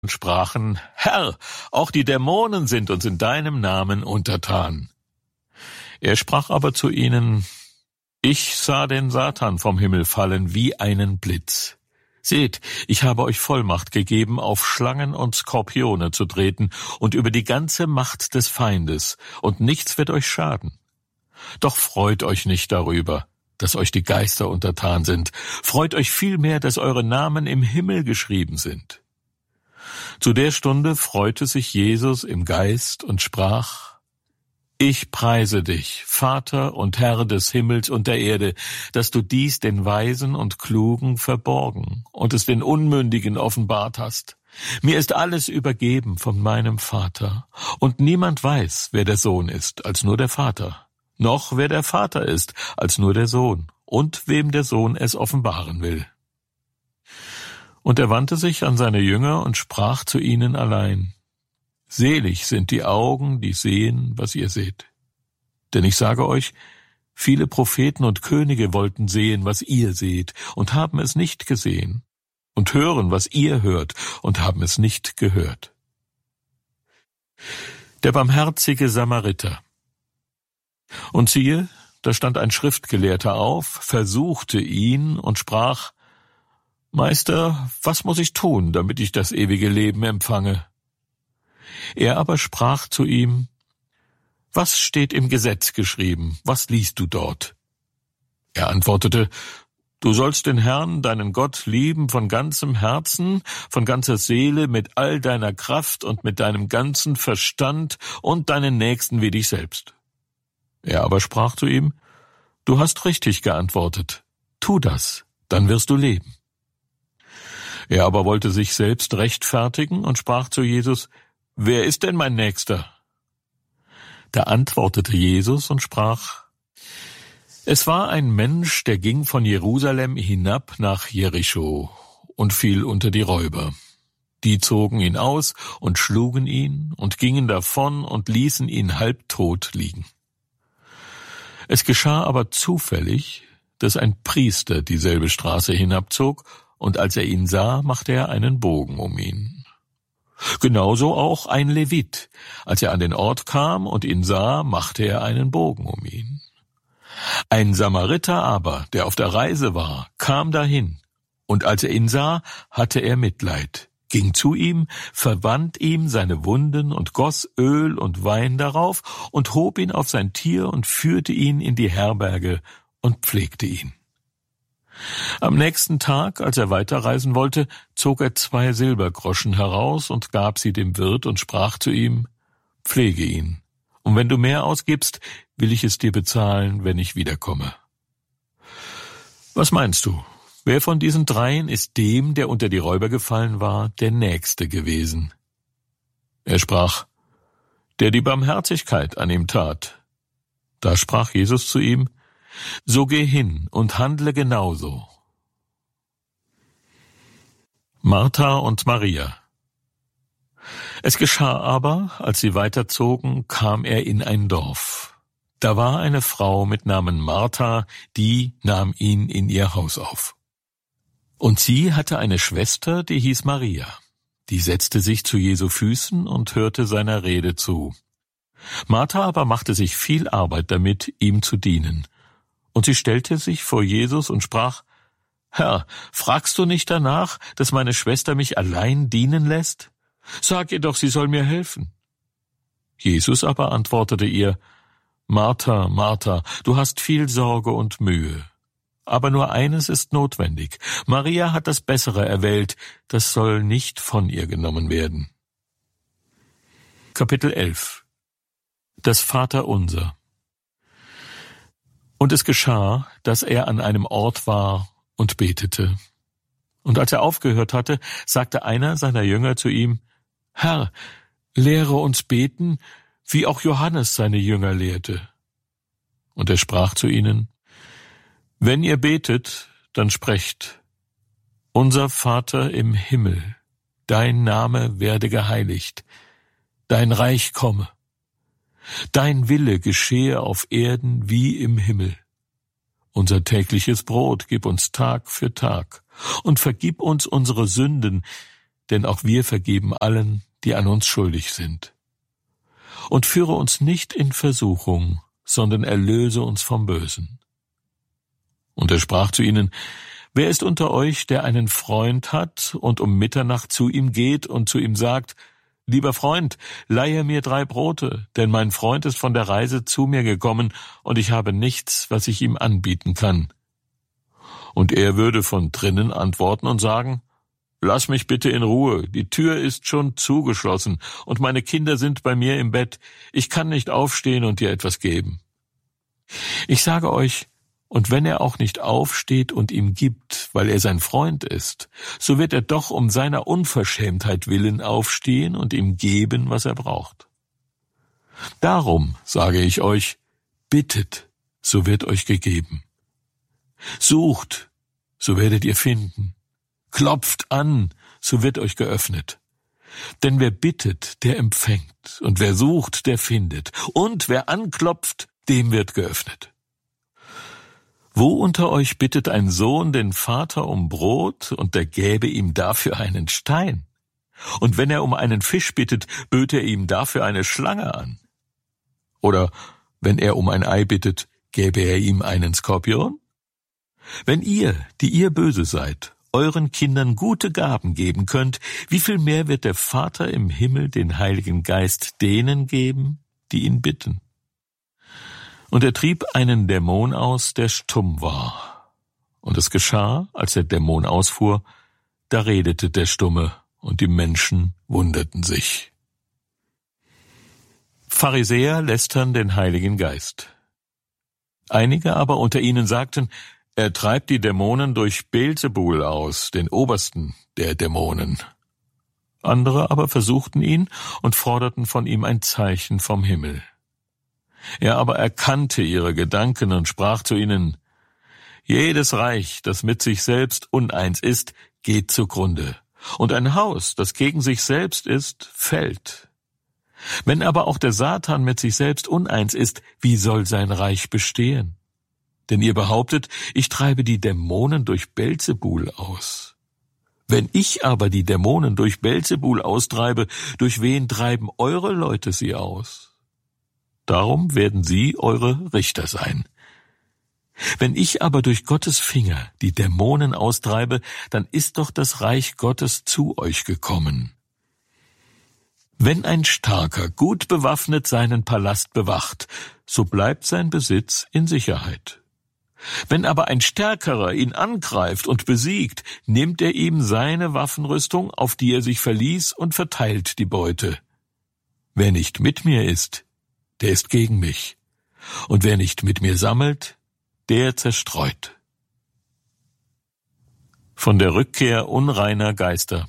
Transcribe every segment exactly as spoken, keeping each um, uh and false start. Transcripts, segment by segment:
und sprachen: Herr, auch die Dämonen sind uns in deinem Namen untertan. Er sprach aber zu ihnen: Ich sah den Satan vom Himmel fallen wie einen Blitz. Seht, ich habe euch Vollmacht gegeben, auf Schlangen und Skorpione zu treten und über die ganze Macht des Feindes, und nichts wird euch schaden. Doch freut euch nicht darüber, dass euch die Geister untertan sind. Freut euch vielmehr, dass eure Namen im Himmel geschrieben sind. Zu der Stunde freute sich Jesus im Geist und sprach: Ich preise dich, Vater und Herr des Himmels und der Erde, dass du dies den Weisen und Klugen verborgen und es den Unmündigen offenbart hast. Mir ist alles übergeben von meinem Vater, und niemand weiß, wer der Sohn ist, als nur der Vater, noch wer der Vater ist, als nur der Sohn, und wem der Sohn es offenbaren will. Und er wandte sich an seine Jünger und sprach zu ihnen allein: Selig sind die Augen, die sehen, was ihr seht. Denn ich sage euch, viele Propheten und Könige wollten sehen, was ihr seht, und haben es nicht gesehen, und hören, was ihr hört, und haben es nicht gehört. Der barmherzige Samariter. Und siehe, da stand ein Schriftgelehrter auf, versuchte ihn und sprach: Meister, was muss ich tun, damit ich das ewige Leben empfange? Er aber sprach zu ihm: Was steht im Gesetz geschrieben? Was liest du dort? Er antwortete: Du sollst den Herrn, deinen Gott, lieben von ganzem Herzen, von ganzer Seele, mit all deiner Kraft und mit deinem ganzen Verstand und deinen Nächsten wie dich selbst. Er aber sprach zu ihm: Du hast richtig geantwortet. Tu das, dann wirst du leben. Er aber wollte sich selbst rechtfertigen und sprach zu Jesus: Wer ist denn mein Nächster? Da antwortete Jesus und sprach: Es war ein Mensch, der ging von Jerusalem hinab nach Jericho und fiel unter die Räuber. Die zogen ihn aus und schlugen ihn und gingen davon und ließen ihn halbtot liegen. Es geschah aber zufällig, dass ein Priester dieselbe Straße hinabzog, und als er ihn sah, machte er einen Bogen um ihn. Genauso auch ein Levit. Als er an den Ort kam und ihn sah, machte er einen Bogen um ihn. Ein Samariter aber, der auf der Reise war, kam dahin, und als er ihn sah, hatte er Mitleid, ging zu ihm, verband ihm seine Wunden und goss Öl und Wein darauf und hob ihn auf sein Tier und führte ihn in die Herberge und pflegte ihn. Am nächsten Tag, als er weiterreisen wollte, zog er zwei Silbergroschen heraus und gab sie dem Wirt und sprach zu ihm: Pflege ihn, und wenn du mehr ausgibst, will ich es dir bezahlen, wenn ich wiederkomme. Was meinst du? Wer von diesen dreien ist dem, der unter die Räuber gefallen war, der Nächste gewesen? Er sprach: Der die Barmherzigkeit an ihm tat. Da sprach Jesus zu ihm: So geh hin und handle genauso. Martha und Maria. Es geschah aber, als sie weiterzogen, kam er in ein Dorf. Da war eine Frau mit Namen Martha, die nahm ihn in ihr Haus auf. Und sie hatte eine Schwester, die hieß Maria. Die setzte sich zu Jesu Füßen und hörte seiner Rede zu. Martha aber machte sich viel Arbeit damit, ihm zu dienen. Und sie stellte sich vor Jesus und sprach: Herr, fragst du nicht danach, dass meine Schwester mich allein dienen lässt? Sag ihr doch, sie soll mir helfen. Jesus aber antwortete ihr: Martha, Martha, du hast viel Sorge und Mühe. Aber nur eines ist notwendig. Maria hat das Bessere erwählt, das soll nicht von ihr genommen werden. Kapitel elf. Das Vaterunser. Und es geschah, dass er an einem Ort war und betete. Und als er aufgehört hatte, sagte einer seiner Jünger zu ihm: Herr, lehre uns beten, wie auch Johannes seine Jünger lehrte. Und er sprach zu ihnen: Wenn ihr betet, dann sprecht: Unser Vater im Himmel, dein Name werde geheiligt, dein Reich komme. Dein Wille geschehe auf Erden wie im Himmel. Unser tägliches Brot gib uns Tag für Tag und vergib uns unsere Sünden, denn auch wir vergeben allen, die an uns schuldig sind. Und führe uns nicht in Versuchung, sondern erlöse uns vom Bösen. Und er sprach zu ihnen: Wer ist unter euch, der einen Freund hat und um Mitternacht zu ihm geht und zu ihm sagt: Lieber Freund, leihe mir drei Brote, denn mein Freund ist von der Reise zu mir gekommen und ich habe nichts, was ich ihm anbieten kann. Und er würde von drinnen antworten und sagen: Lass mich bitte in Ruhe, die Tür ist schon zugeschlossen und meine Kinder sind bei mir im Bett, ich kann nicht aufstehen und dir etwas geben. Ich sage euch, und wenn er auch nicht aufsteht und ihm gibt, weil er sein Freund ist, so wird er doch um seiner Unverschämtheit willen aufstehen und ihm geben, was er braucht. Darum sage ich euch, bittet, so wird euch gegeben. Sucht, so werdet ihr finden. Klopft an, so wird euch geöffnet. Denn wer bittet, der empfängt, und wer sucht, der findet, und wer anklopft, dem wird geöffnet. Wo unter euch bittet ein Sohn den Vater um Brot, und der gäbe ihm dafür einen Stein? Und wenn er um einen Fisch bittet, böte er ihm dafür eine Schlange an? Oder wenn er um ein Ei bittet, gäbe er ihm einen Skorpion? Wenn ihr, die ihr böse seid, euren Kindern gute Gaben geben könnt, wie viel mehr wird der Vater im Himmel den Heiligen Geist denen geben, die ihn bitten? Und er trieb einen Dämon aus, der stumm war. Und es geschah, als der Dämon ausfuhr, da redete der Stumme, und die Menschen wunderten sich. Pharisäer lästern den Heiligen Geist. Einige aber unter ihnen sagten: Er treibt die Dämonen durch Beelzebul aus, den Obersten der Dämonen. Andere aber versuchten ihn und forderten von ihm ein Zeichen vom Himmel. Er aber erkannte ihre Gedanken und sprach zu ihnen: Jedes Reich, das mit sich selbst uneins ist, geht zugrunde, und ein Haus, das gegen sich selbst ist, fällt. Wenn aber auch der Satan mit sich selbst uneins ist, wie soll sein Reich bestehen? Denn ihr behauptet, ich treibe die Dämonen durch Beelzebul aus. Wenn ich aber die Dämonen durch Beelzebul austreibe, durch wen treiben eure Leute sie aus? Darum werden sie eure Richter sein. Wenn ich aber durch Gottes Finger die Dämonen austreibe, dann ist doch das Reich Gottes zu euch gekommen. Wenn ein Starker gut bewaffnet seinen Palast bewacht, so bleibt sein Besitz in Sicherheit. Wenn aber ein Stärkerer ihn angreift und besiegt, nimmt er ihm seine Waffenrüstung, auf die er sich verließ, und verteilt die Beute. Wer nicht mit mir ist, der ist gegen mich. Und wer nicht mit mir sammelt, der zerstreut. Von der Rückkehr unreiner Geister.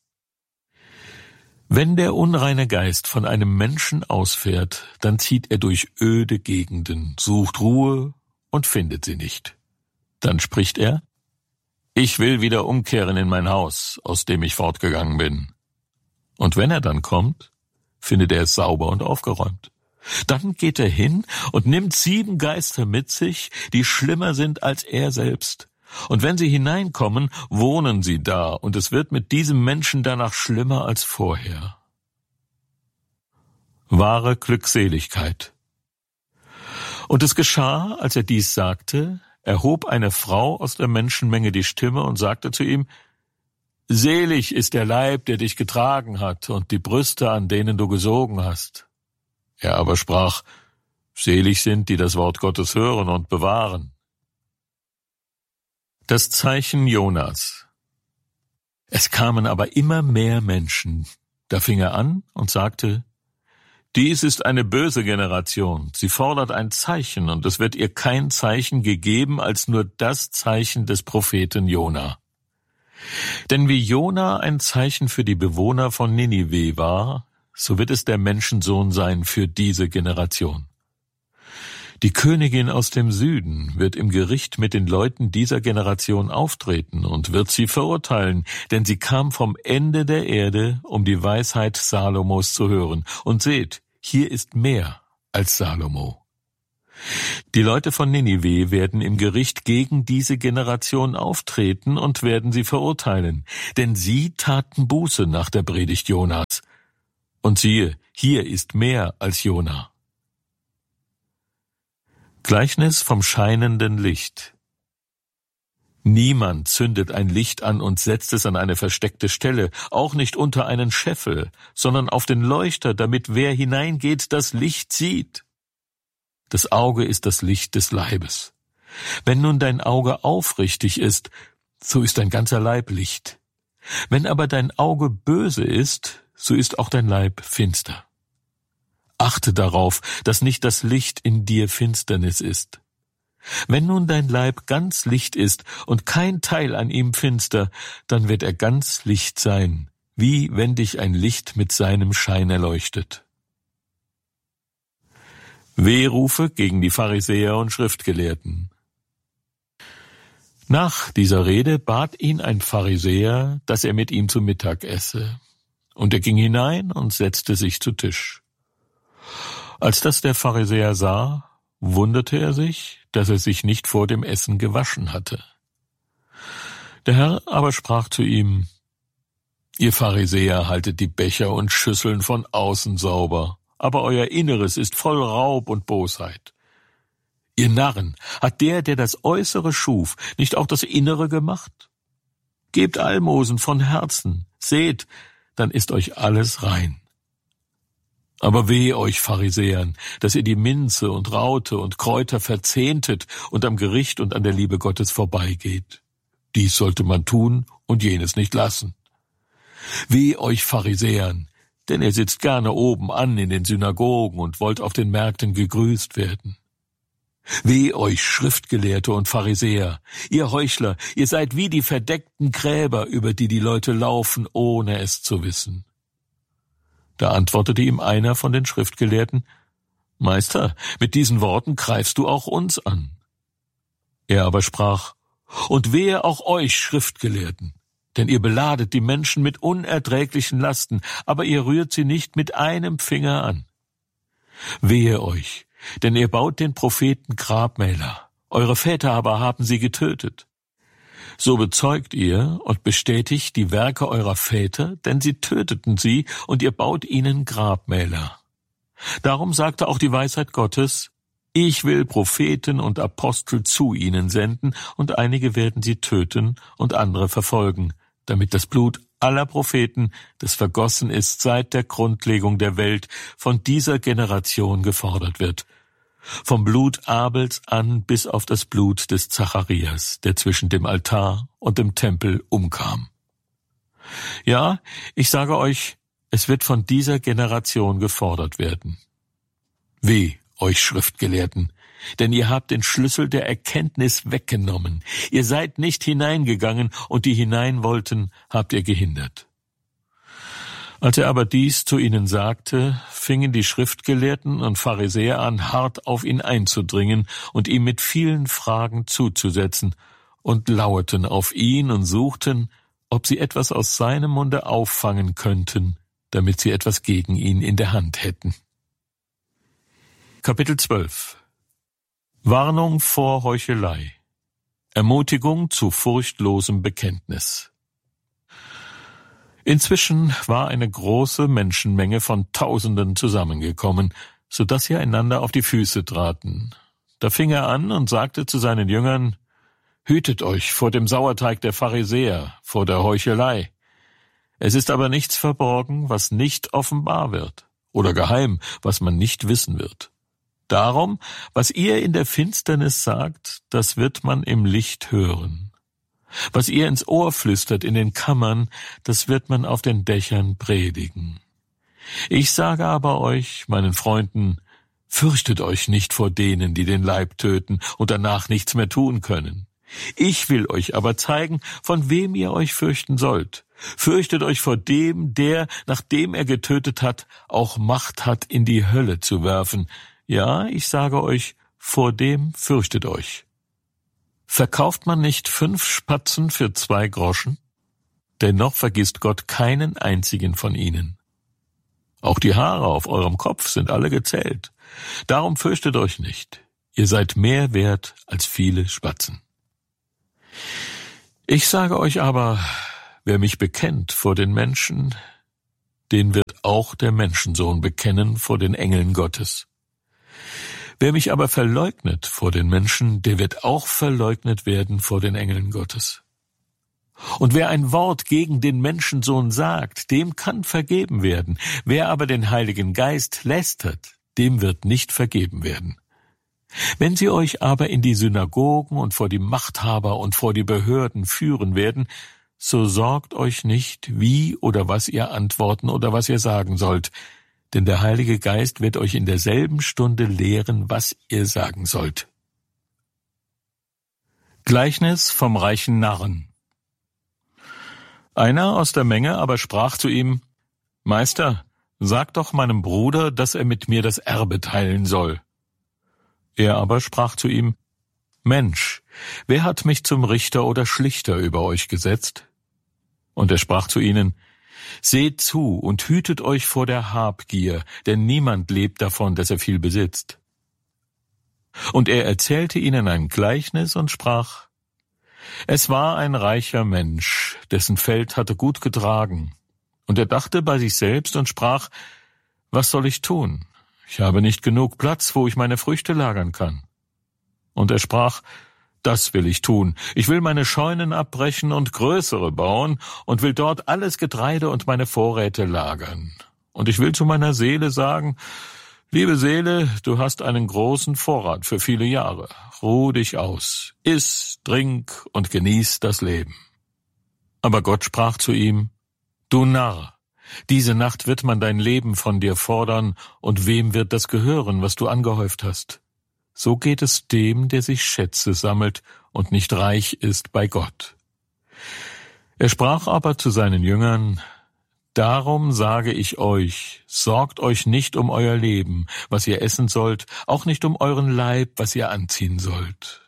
Wenn der unreine Geist von einem Menschen ausfährt, dann zieht er durch öde Gegenden, sucht Ruhe und findet sie nicht. Dann spricht er: Ich will wieder umkehren in mein Haus, aus dem ich fortgegangen bin. Und wenn er dann kommt, findet er es sauber und aufgeräumt. Dann geht er hin und nimmt sieben Geister mit sich, die schlimmer sind als er selbst. Und wenn sie hineinkommen, wohnen sie da, und es wird mit diesem Menschen danach schlimmer als vorher. Wahre Glückseligkeit. Und es geschah, als er dies sagte, erhob eine Frau aus der Menschenmenge die Stimme und sagte zu ihm: Selig ist der Leib, der dich getragen hat, und die Brüste, an denen du gesogen hast. Er aber sprach: Selig sind, die das Wort Gottes hören und bewahren. Das Zeichen Jonas. Es kamen aber immer mehr Menschen. Da fing er an und sagte: Dies ist eine böse Generation. Sie fordert ein Zeichen, und es wird ihr kein Zeichen gegeben, als nur das Zeichen des Propheten Jona. Denn wie Jona ein Zeichen für die Bewohner von Ninive war, so wird es der Menschensohn sein für diese Generation. Die Königin aus dem Süden wird im Gericht mit den Leuten dieser Generation auftreten und wird sie verurteilen, denn sie kam vom Ende der Erde, um die Weisheit Salomos zu hören. Und seht, hier ist mehr als Salomo. Die Leute von Ninive werden im Gericht gegen diese Generation auftreten und werden sie verurteilen, denn sie taten Buße nach der Predigt Jonas. Und siehe, hier ist mehr als Jona. Gleichnis vom scheinenden Licht. Niemand zündet ein Licht an und setzt es an eine versteckte Stelle, auch nicht unter einen Scheffel, sondern auf den Leuchter, damit wer hineingeht, das Licht sieht. Das Auge ist das Licht des Leibes. Wenn nun dein Auge aufrichtig ist, so ist dein ganzer Leib Licht. Wenn aber dein Auge böse ist, so ist auch dein Leib finster. Achte darauf, dass nicht das Licht in dir Finsternis ist. Wenn nun dein Leib ganz Licht ist und kein Teil an ihm finster, dann wird er ganz Licht sein, wie wenn dich ein Licht mit seinem Schein erleuchtet. Wehrufe gegen die Pharisäer und Schriftgelehrten. Nach dieser Rede bat ihn ein Pharisäer, dass er mit ihm zu Mittag esse. Und er ging hinein und setzte sich zu Tisch. Als das der Pharisäer sah, wunderte er sich, dass er sich nicht vor dem Essen gewaschen hatte. Der Herr aber sprach zu ihm: Ihr Pharisäer haltet die Becher und Schüsseln von außen sauber, aber euer Inneres ist voll Raub und Bosheit. Ihr Narren, hat der, der das Äußere schuf, nicht auch das Innere gemacht? Gebt Almosen von Herzen, seht, dann ist euch alles rein. Aber weh euch Pharisäern, dass ihr die Minze und Raute und Kräuter verzehntet und am Gericht und an der Liebe Gottes vorbeigeht. Dies sollte man tun und jenes nicht lassen. Weh euch Pharisäern, denn ihr sitzt gerne oben an in den Synagogen und wollt auf den Märkten gegrüßt werden. Weh euch Schriftgelehrte und Pharisäer, ihr Heuchler, ihr seid wie die verdeckten Gräber, über die die Leute laufen, ohne es zu wissen. Da antwortete ihm einer von den Schriftgelehrten: Meister, mit diesen Worten greifst du auch uns an. Er aber sprach: Und wehe auch euch Schriftgelehrten, denn ihr beladet die Menschen mit unerträglichen Lasten, aber ihr rührt sie nicht mit einem Finger an. Wehe euch, denn ihr baut den Propheten Grabmäler, eure Väter aber haben sie getötet. So bezeugt ihr und bestätigt die Werke eurer Väter, denn sie töteten sie, und ihr baut ihnen Grabmäler. Darum sagte auch die Weisheit Gottes: Ich will Propheten und Apostel zu ihnen senden, und einige werden sie töten und andere verfolgen, damit das Blut aller Propheten, das vergossen ist seit der Grundlegung der Welt, von dieser Generation gefordert wird. Vom Blut Abels an bis auf das Blut des Zacharias, der zwischen dem Altar und dem Tempel umkam. Ja, ich sage euch, es wird von dieser Generation gefordert werden. Weh euch Schriftgelehrten, denn ihr habt den Schlüssel der Erkenntnis weggenommen. Ihr seid nicht hineingegangen, und die hinein wollten, habt ihr gehindert. Als er aber dies zu ihnen sagte, fingen die Schriftgelehrten und Pharisäer an, hart auf ihn einzudringen und ihm mit vielen Fragen zuzusetzen, und lauerten auf ihn und suchten, ob sie etwas aus seinem Munde auffangen könnten, damit sie etwas gegen ihn in der Hand hätten. Kapitel zwölf. Warnung vor Heuchelei. Ermutigung zu furchtlosem Bekenntnis. Inzwischen war eine große Menschenmenge von Tausenden zusammengekommen, so dass sie einander auf die Füße traten. Da fing er an und sagte zu seinen Jüngern: Hütet euch vor dem Sauerteig der Pharisäer, vor der Heuchelei. Es ist aber nichts verborgen, was nicht offenbar wird, oder geheim, was man nicht wissen wird. Darum, was ihr in der Finsternis sagt, das wird man im Licht hören. Was ihr ins Ohr flüstert in den Kammern, das wird man auf den Dächern predigen. Ich sage aber euch, meinen Freunden, fürchtet euch nicht vor denen, die den Leib töten und danach nichts mehr tun können. Ich will euch aber zeigen, von wem ihr euch fürchten sollt. Fürchtet euch vor dem, der, nachdem er getötet hat, auch Macht hat, in die Hölle zu werfen. Ja, ich sage euch, vor dem fürchtet euch. Verkauft man nicht fünf Spatzen für zwei Groschen? Dennoch vergisst Gott keinen einzigen von ihnen. Auch die Haare auf eurem Kopf sind alle gezählt. Darum fürchtet euch nicht. Ihr seid mehr wert als viele Spatzen. Ich sage euch aber, wer mich bekennt vor den Menschen, den wird auch der Menschensohn bekennen vor den Engeln Gottes. Wer mich aber verleugnet vor den Menschen, der wird auch verleugnet werden vor den Engeln Gottes. Und wer ein Wort gegen den Menschensohn sagt, dem kann vergeben werden. Wer aber den Heiligen Geist lästert, dem wird nicht vergeben werden. Wenn sie euch aber in die Synagogen und vor die Machthaber und vor die Behörden führen werden, so sorgt euch nicht, wie oder was ihr antworten oder was ihr sagen sollt, denn der Heilige Geist wird euch in derselben Stunde lehren, was ihr sagen sollt. Gleichnis vom reichen Narren. Einer aus der Menge aber sprach zu ihm: Meister, sag doch meinem Bruder, dass er mit mir das Erbe teilen soll. Er aber sprach zu ihm: Mensch, wer hat mich zum Richter oder Schlichter über euch gesetzt? Und er sprach zu ihnen: Seht zu und hütet euch vor der Habgier, denn niemand lebt davon, dass er viel besitzt. Und er erzählte ihnen ein Gleichnis und sprach: Es war ein reicher Mensch, dessen Feld hatte gut getragen. Und er dachte bei sich selbst und sprach: Was soll ich tun? Ich habe nicht genug Platz, wo ich meine Früchte lagern kann. Und er sprach: Das will ich tun. Ich will meine Scheunen abbrechen und größere bauen und will dort alles Getreide und meine Vorräte lagern. Und ich will zu meiner Seele sagen: Liebe Seele, du hast einen großen Vorrat für viele Jahre. Ruh dich aus, iss, trink und genieß das Leben. Aber Gott sprach zu ihm: Du Narr, diese Nacht wird man dein Leben von dir fordern, und wem wird das gehören, was du angehäuft hast? So geht es dem, der sich Schätze sammelt und nicht reich ist bei Gott. Er sprach aber zu seinen Jüngern: Darum sage ich euch, sorgt euch nicht um euer Leben, was ihr essen sollt, auch nicht um euren Leib, was ihr anziehen sollt.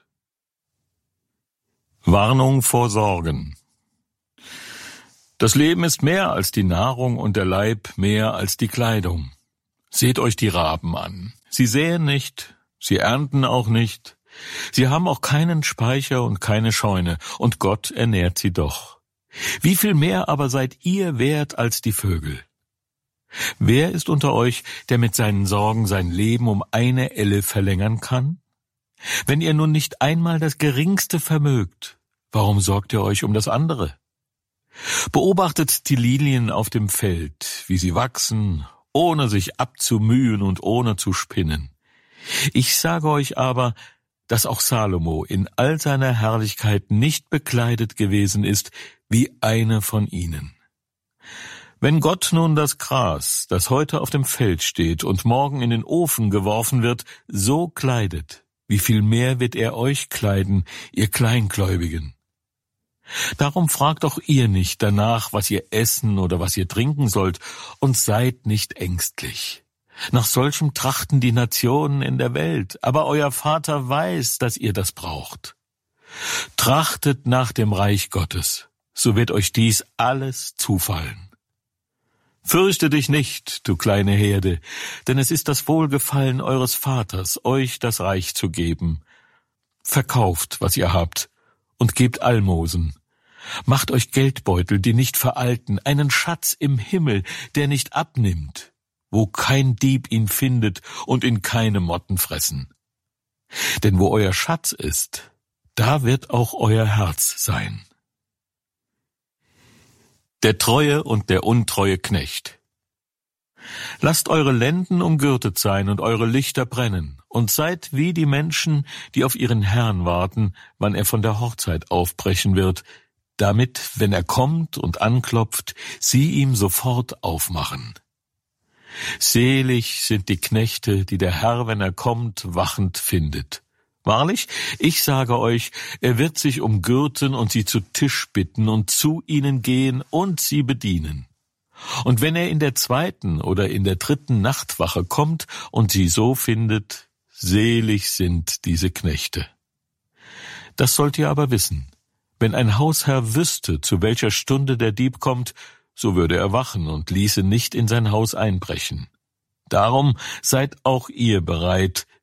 Warnung vor Sorgen. Das Leben ist mehr als die Nahrung und der Leib mehr als die Kleidung. Seht euch die Raben an. Sie säen nicht, sie ernten auch nicht. Sie haben auch keinen Speicher und keine Scheune, und Gott ernährt sie doch. Wie viel mehr aber seid ihr wert als die Vögel? Wer ist unter euch, der mit seinen Sorgen sein Leben um eine Elle verlängern kann? Wenn ihr nun nicht einmal das Geringste vermögt, warum sorgt ihr euch um das andere? Beobachtet die Lilien auf dem Feld, wie sie wachsen, ohne sich abzumühen und ohne zu spinnen. Ich sage euch aber, dass auch Salomo in all seiner Herrlichkeit nicht bekleidet gewesen ist wie eine von ihnen. Wenn Gott nun das Gras, das heute auf dem Feld steht und morgen in den Ofen geworfen wird, so kleidet, wie viel mehr wird er euch kleiden, ihr Kleingläubigen? Darum fragt auch ihr nicht danach, was ihr essen oder was ihr trinken sollt, und seid nicht ängstlich. Nach solchem trachten die Nationen in der Welt, aber euer Vater weiß, dass ihr das braucht. Trachtet nach dem Reich Gottes, so wird euch dies alles zufallen. Fürchte dich nicht, du kleine Herde, denn es ist das Wohlgefallen eures Vaters, euch das Reich zu geben. Verkauft, was ihr habt, und gebt Almosen. Macht euch Geldbeutel, die nicht veralten, einen Schatz im Himmel, der nicht abnimmt, wo kein Dieb ihn findet und ihn keine Motten fressen. Denn wo euer Schatz ist, da wird auch euer Herz sein. Der treue und der untreue Knecht. Lasst eure Lenden umgürtet sein und eure Lichter brennen, und seid wie die Menschen, die auf ihren Herrn warten, wann er von der Hochzeit aufbrechen wird, damit, wenn er kommt und anklopft, sie ihm sofort aufmachen. Selig sind die Knechte, die der Herr, wenn er kommt, wachend findet. Wahrlich, ich sage euch, er wird sich umgürten und sie zu Tisch bitten und zu ihnen gehen und sie bedienen. Und wenn er in der zweiten oder in der dritten Nachtwache kommt und sie so findet, selig sind diese Knechte. Das sollt ihr aber wissen. Wenn ein Hausherr wüsste, zu welcher Stunde der Dieb kommt, so würde er wachen und ließe nicht in sein Haus einbrechen. Darum seid auch ihr bereit,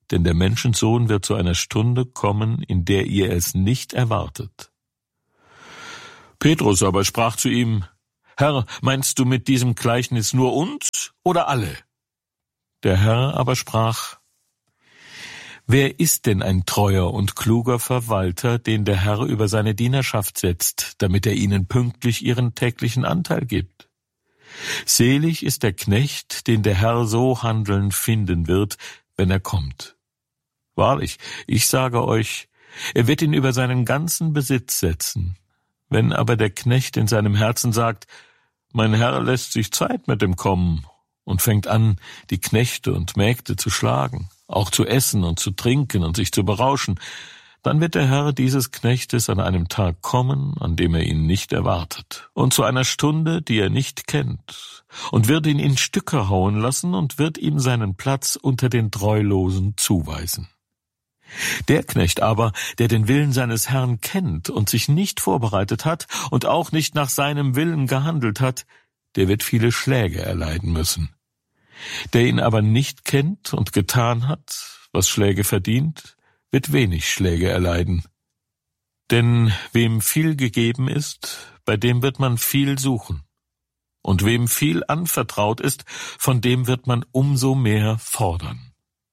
denn der Menschensohn wird zu einer Stunde kommen, in der ihr es nicht erwartet. Petrus aber sprach zu ihm: Herr, meinst du mit diesem Gleichnis nur uns oder alle? Der Herr aber sprach: Wer ist denn ein treuer und kluger Verwalter, den der Herr über seine Dienerschaft setzt, damit er ihnen pünktlich ihren täglichen Anteil gibt? Selig ist der Knecht, den der Herr so handeln finden wird, wenn er kommt. Wahrlich, ich sage euch, er wird ihn über seinen ganzen Besitz setzen. Wenn aber der Knecht in seinem Herzen sagt: Mein Herr lässt sich Zeit mit dem Kommen, und fängt an, die Knechte und Mägde zu schlagen, auch zu essen und zu trinken und sich zu berauschen, dann wird der Herr dieses Knechtes an einem Tag kommen, an dem er ihn nicht erwartet, und zu einer Stunde, die er nicht kennt, und wird ihn in Stücke hauen lassen und wird ihm seinen Platz unter den Treulosen zuweisen. Der Knecht aber, der den Willen seines Herrn kennt und sich nicht vorbereitet hat und auch nicht nach seinem Willen gehandelt hat, der wird viele Schläge erleiden müssen. Der ihn aber nicht kennt und getan hat, was Schläge verdient, wird wenig Schläge erleiden. Denn wem viel gegeben ist, bei dem wird man viel suchen. Und wem viel anvertraut ist, von dem wird man umso mehr fordern.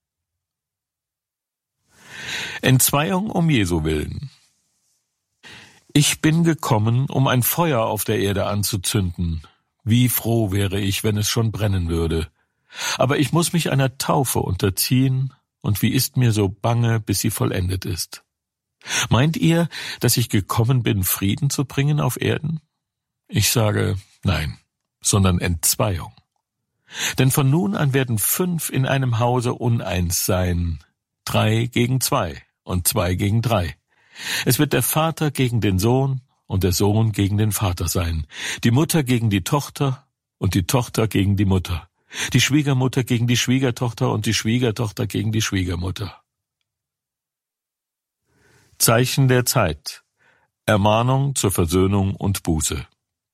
Entzweiung um Jesu willen. Ich bin gekommen, um ein Feuer auf der Erde anzuzünden. Wie froh wäre ich, wenn es schon brennen würde. Aber ich muss mich einer Taufe unterziehen, und wie ist mir so bange, bis sie vollendet ist. Meint ihr, dass ich gekommen bin, Frieden zu bringen auf Erden? Ich sage, nein, sondern Entzweiung. Denn von nun an werden fünf in einem Hause uneins sein, drei gegen zwei und zwei gegen drei. Es wird der Vater gegen den Sohn und der Sohn gegen den Vater sein, die Mutter gegen die Tochter und die Tochter gegen die Mutter, die Schwiegermutter gegen die Schwiegertochter und die Schwiegertochter gegen die Schwiegermutter. Zeichen der Zeit. Ermahnung zur Versöhnung und Buße.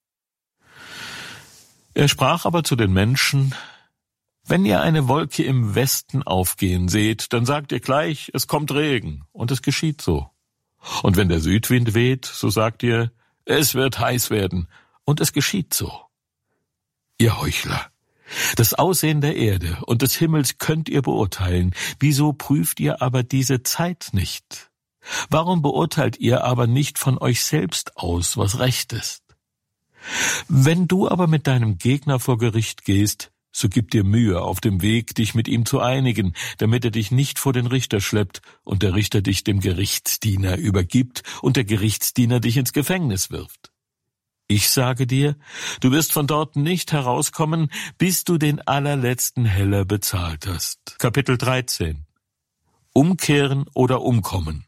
Er sprach aber zu den Menschen: Wenn ihr eine Wolke im Westen aufgehen seht, dann sagt ihr gleich, es kommt Regen, und es geschieht so. Und wenn der Südwind weht, so sagt ihr, es wird heiß werden, und es geschieht so. Ihr Heuchler! Das Aussehen der Erde und des Himmels könnt ihr beurteilen. Wieso prüft ihr aber diese Zeit nicht? Warum beurteilt ihr aber nicht von euch selbst aus, was recht ist? Wenn du aber mit deinem Gegner vor Gericht gehst, so gib dir Mühe auf dem Weg, dich mit ihm zu einigen, damit er dich nicht vor den Richter schleppt und der Richter dich dem Gerichtsdiener übergibt und der Gerichtsdiener dich ins Gefängnis wirft. Ich sage dir, du wirst von dort nicht herauskommen, bis du den allerletzten Heller bezahlt hast. Kapitel dreizehn. Umkehren oder umkommen.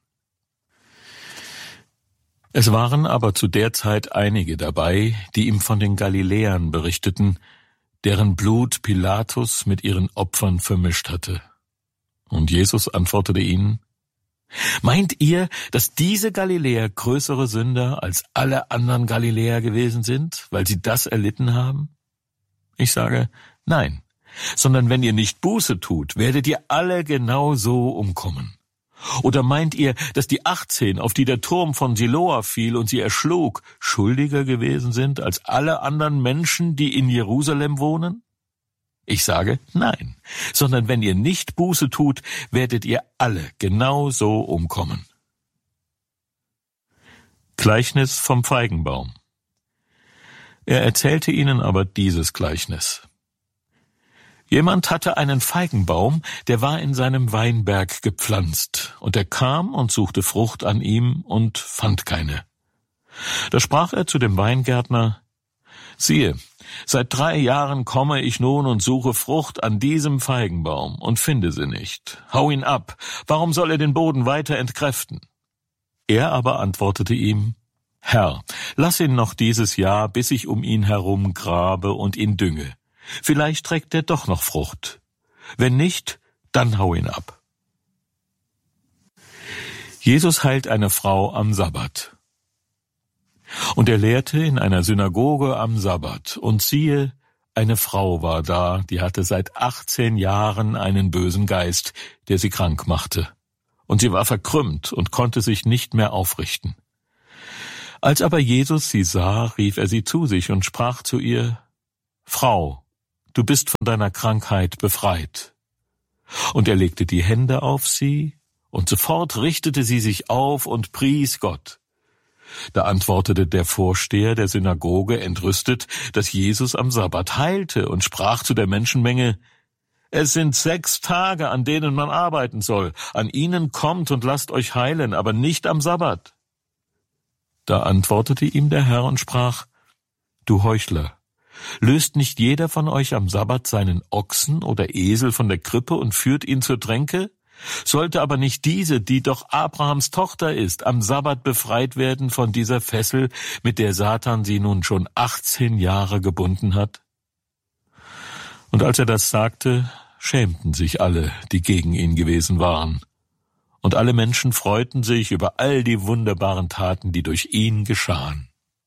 Es waren aber zu der Zeit einige dabei, die ihm von den Galiläern berichteten, deren Blut Pilatus mit ihren Opfern vermischt hatte. Und Jesus antwortete ihnen: Meint ihr, dass diese Galiläer größere Sünder als alle anderen Galiläer gewesen sind, weil sie das erlitten haben? Ich sage, nein, sondern wenn ihr nicht Buße tut, werdet ihr alle genau so umkommen. Oder meint ihr, dass die achtzehn, auf die der Turm von Siloa fiel und sie erschlug, schuldiger gewesen sind als alle anderen Menschen, die in Jerusalem wohnen? Ich sage, nein, sondern wenn ihr nicht Buße tut, werdet ihr alle genau so umkommen. Gleichnis vom Feigenbaum. Er erzählte ihnen aber dieses Gleichnis. Jemand hatte einen Feigenbaum, der war in seinem Weinberg gepflanzt, und er kam und suchte Frucht an ihm und fand keine. Da sprach er zu dem Weingärtner: Siehe, seit drei Jahren komme ich nun und suche Frucht an diesem Feigenbaum und finde sie nicht. Hau ihn ab, warum soll er den Boden weiter entkräften? Er aber antwortete ihm: Herr, lass ihn noch dieses Jahr, bis ich um ihn herum grabe und ihn dünge. Vielleicht trägt er doch noch Frucht. Wenn nicht, dann hau ihn ab. Jesus heilt eine Frau am Sabbat. Und er lehrte in einer Synagoge am Sabbat, und siehe, eine Frau war da, die hatte seit achtzehn Jahren einen bösen Geist, der sie krank machte. Und sie war verkrümmt und konnte sich nicht mehr aufrichten. Als aber Jesus sie sah, rief er sie zu sich und sprach zu ihr: Frau, du bist von deiner Krankheit befreit. Und er legte die Hände auf sie, und sofort richtete sie sich auf und pries Gott. Da antwortete der Vorsteher der Synagoge entrüstet, dass Jesus am Sabbat heilte, und sprach zu der Menschenmenge: Es sind sechs Tage, an denen man arbeiten soll. An ihnen kommt und lasst euch heilen, aber nicht am Sabbat. Da antwortete ihm der Herr und sprach: Du Heuchler, löst nicht jeder von euch am Sabbat seinen Ochsen oder Esel von der Krippe und führt ihn zur Tränke? Sollte aber nicht diese, die doch Abrahams Tochter ist, am Sabbat befreit werden von dieser Fessel, mit der Satan sie nun schon achtzehn Jahre gebunden hat? Und als er das sagte, schämten sich alle, die gegen ihn gewesen waren. Und alle Menschen freuten sich über all die wunderbaren Taten, die durch ihn geschahen.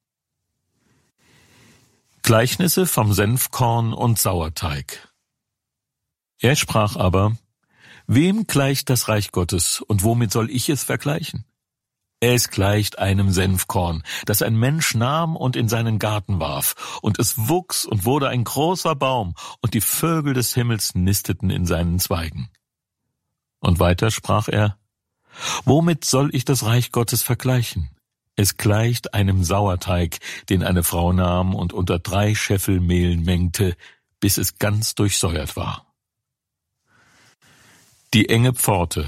Gleichnisse vom Senfkorn und Sauerteig. Er sprach aber: Wem gleicht das Reich Gottes, und womit soll ich es vergleichen? Es gleicht einem Senfkorn, das ein Mensch nahm und in seinen Garten warf, und es wuchs und wurde ein großer Baum, und die Vögel des Himmels nisteten in seinen Zweigen. Und weiter sprach er: Womit soll ich das Reich Gottes vergleichen? Es gleicht einem Sauerteig, den eine Frau nahm und unter drei Scheffel Mehl mengte, bis es ganz durchsäuert war. Die enge Pforte.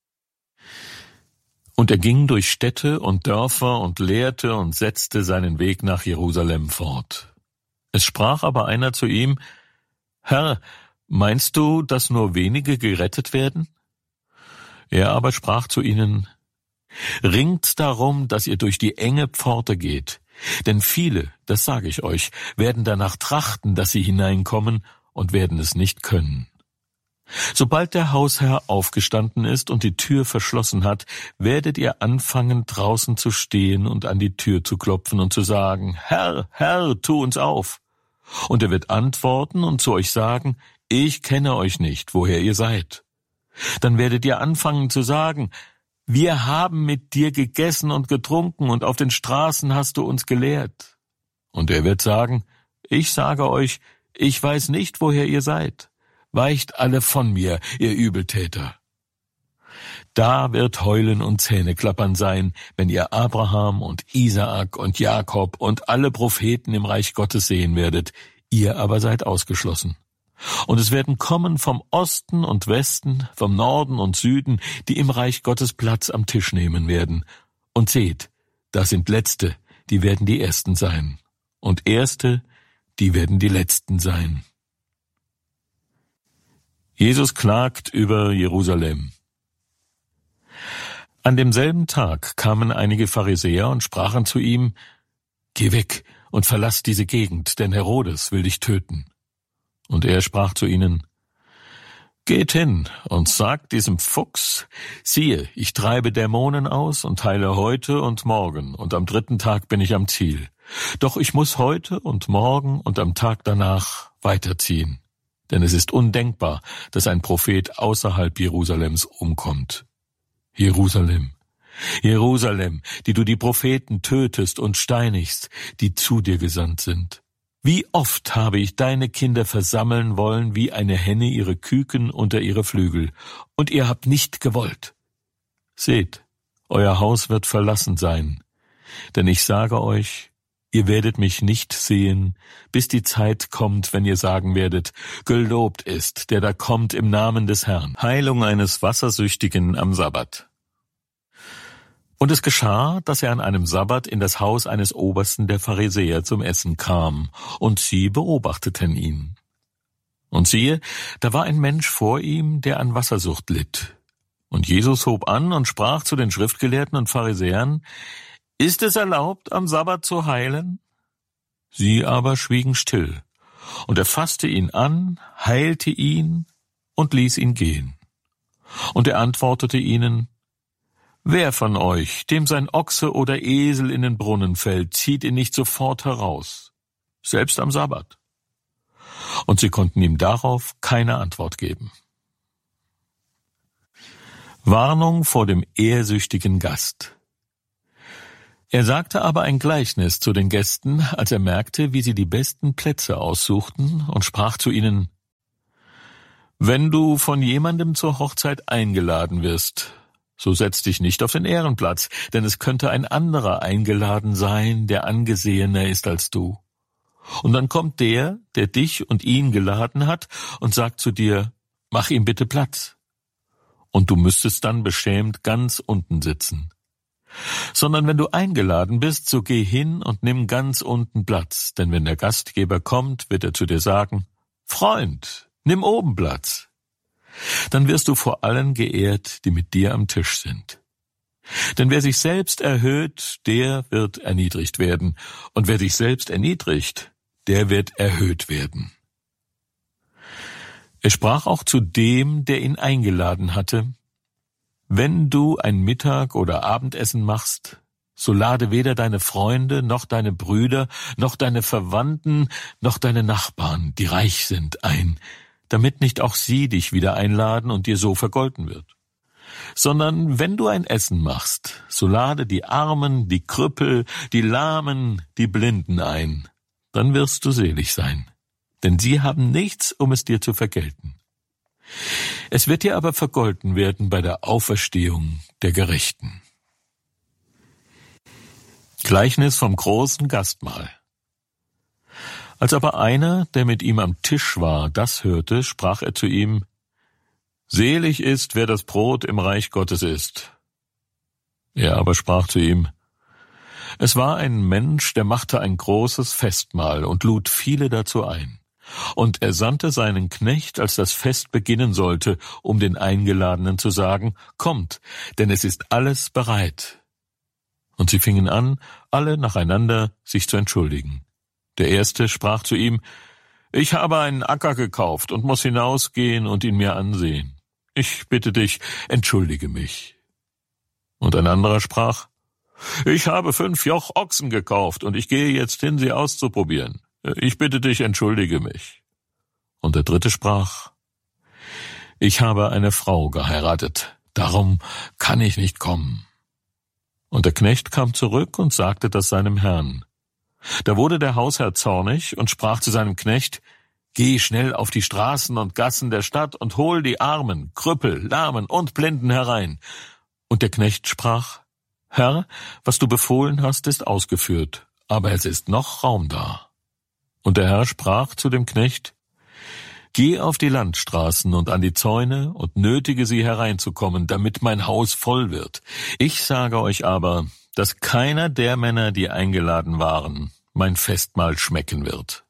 Und er ging durch Städte und Dörfer und lehrte und setzte seinen Weg nach Jerusalem fort. Es sprach aber einer zu ihm: Herr, meinst du, dass nur wenige gerettet werden? Er aber sprach zu ihnen: Ringt darum, dass ihr durch die enge Pforte geht, denn viele, das sage ich euch, werden danach trachten, dass sie hineinkommen, und werden es nicht können. Sobald der Hausherr aufgestanden ist und die Tür verschlossen hat, werdet ihr anfangen, draußen zu stehen und an die Tür zu klopfen und zu sagen: Herr, Herr, tu uns auf. Und er wird antworten und zu euch sagen: Ich kenne euch nicht, woher ihr seid. Dann werdet ihr anfangen zu sagen: Wir haben mit dir gegessen und getrunken, und auf den Straßen hast du uns gelehrt. Und er wird sagen: Ich sage euch, ich weiß nicht, woher ihr seid. Weicht alle von mir, ihr Übeltäter. Da wird Heulen und Zähneklappern sein, wenn ihr Abraham und Isaak und Jakob und alle Propheten im Reich Gottes sehen werdet, ihr aber seid ausgeschlossen. Und es werden kommen vom Osten und Westen, vom Norden und Süden, die im Reich Gottes Platz am Tisch nehmen werden. Und seht, da sind Letzte, die werden die Ersten sein. Und Erste, die werden die Letzten sein. Jesus klagt über Jerusalem. An demselben Tag kamen einige Pharisäer und sprachen zu ihm: Geh weg und verlass diese Gegend, denn Herodes will dich töten. Und er sprach zu ihnen: Geht hin und sagt diesem Fuchs: Siehe, ich treibe Dämonen aus und heile heute und morgen, und am dritten Tag bin ich am Ziel. Doch ich muss heute und morgen und am Tag danach weiterziehen. Denn es ist undenkbar, dass ein Prophet außerhalb Jerusalems umkommt. Jerusalem, Jerusalem, die du die Propheten tötest und steinigst, die zu dir gesandt sind. Wie oft habe ich deine Kinder versammeln wollen, wie eine Henne ihre Küken unter ihre Flügel, und ihr habt nicht gewollt. Seht, euer Haus wird verlassen sein, denn ich sage euch, ihr werdet mich nicht sehen, bis die Zeit kommt, wenn ihr sagen werdet: Gelobt ist, der da kommt im Namen des Herrn. Heilung eines Wassersüchtigen am Sabbat. Und es geschah, dass er an einem Sabbat in das Haus eines Obersten der Pharisäer zum Essen kam, und sie beobachteten ihn. Und siehe, da war ein Mensch vor ihm, der an Wassersucht litt. Und Jesus hob an und sprach zu den Schriftgelehrten und Pharisäern: Ist es erlaubt, am Sabbat zu heilen? Sie aber schwiegen still. Und er fasste ihn an, heilte ihn und ließ ihn gehen. Und er antwortete ihnen: Wer von euch, dem sein Ochse oder Esel in den Brunnen fällt, zieht ihn nicht sofort heraus, selbst am Sabbat? Und sie konnten ihm darauf keine Antwort geben. Warnung vor dem ehrsüchtigen Gast. Er sagte aber ein Gleichnis zu den Gästen, als er merkte, wie sie die besten Plätze aussuchten, und sprach zu ihnen: Wenn du von jemandem zur Hochzeit eingeladen wirst, so setz dich nicht auf den Ehrenplatz, denn es könnte ein anderer eingeladen sein, der angesehener ist als du. Und dann kommt der, der dich und ihn geladen hat, und sagt zu dir: Mach ihm bitte Platz. Und du müsstest dann beschämt ganz unten sitzen. Sondern wenn du eingeladen bist, so geh hin und nimm ganz unten Platz, denn wenn der Gastgeber kommt, wird er zu dir sagen: Freund, nimm oben Platz. Dann wirst du vor allen geehrt, die mit dir am Tisch sind. Denn wer sich selbst erhöht, der wird erniedrigt werden, und wer sich selbst erniedrigt, der wird erhöht werden. Er sprach auch zu dem, der ihn eingeladen hatte: Wenn du ein Mittag- oder Abendessen machst, so lade weder deine Freunde, noch deine Brüder, noch deine Verwandten, noch deine Nachbarn, die reich sind, ein, damit nicht auch sie dich wieder einladen und dir so vergolten wird. Sondern wenn du ein Essen machst, so lade die Armen, die Krüppel, die Lahmen, die Blinden ein, dann wirst du selig sein. Denn sie haben nichts, um es dir zu vergelten. Es wird dir aber vergolten werden bei der Auferstehung der Gerechten. Gleichnis vom großen Gastmahl. Als aber einer, der mit ihm am Tisch war, das hörte, sprach er zu ihm: Selig ist, wer das Brot im Reich Gottes isst. Er aber sprach zu ihm: Es war ein Mensch, der machte ein großes Festmahl und lud viele dazu ein. Und er sandte seinen Knecht, als das Fest beginnen sollte, um den Eingeladenen zu sagen: Kommt, denn es ist alles bereit. Und sie fingen an, alle nacheinander sich zu entschuldigen. Der Erste sprach zu ihm: Ich habe einen Acker gekauft und muss hinausgehen und ihn mir ansehen. Ich bitte dich, entschuldige mich. Und ein anderer sprach: Ich habe fünf Joch Ochsen gekauft und ich gehe jetzt hin, sie auszuprobieren. Ich bitte dich, entschuldige mich. Und der Dritte sprach: Ich habe eine Frau geheiratet, darum kann ich nicht kommen. Und der Knecht kam zurück und sagte das seinem Herrn. Da wurde der Hausherr zornig und sprach zu seinem Knecht: Geh schnell auf die Straßen und Gassen der Stadt und hol die Armen, Krüppel, Lahmen und Blinden herein. Und der Knecht sprach: Herr, was du befohlen hast, ist ausgeführt, aber es ist noch Raum da. Und der Herr sprach zu dem Knecht: Geh auf die Landstraßen und an die Zäune und nötige sie hereinzukommen, damit mein Haus voll wird. Ich sage euch aber, dass keiner der Männer, die eingeladen waren, mein Festmahl schmecken wird.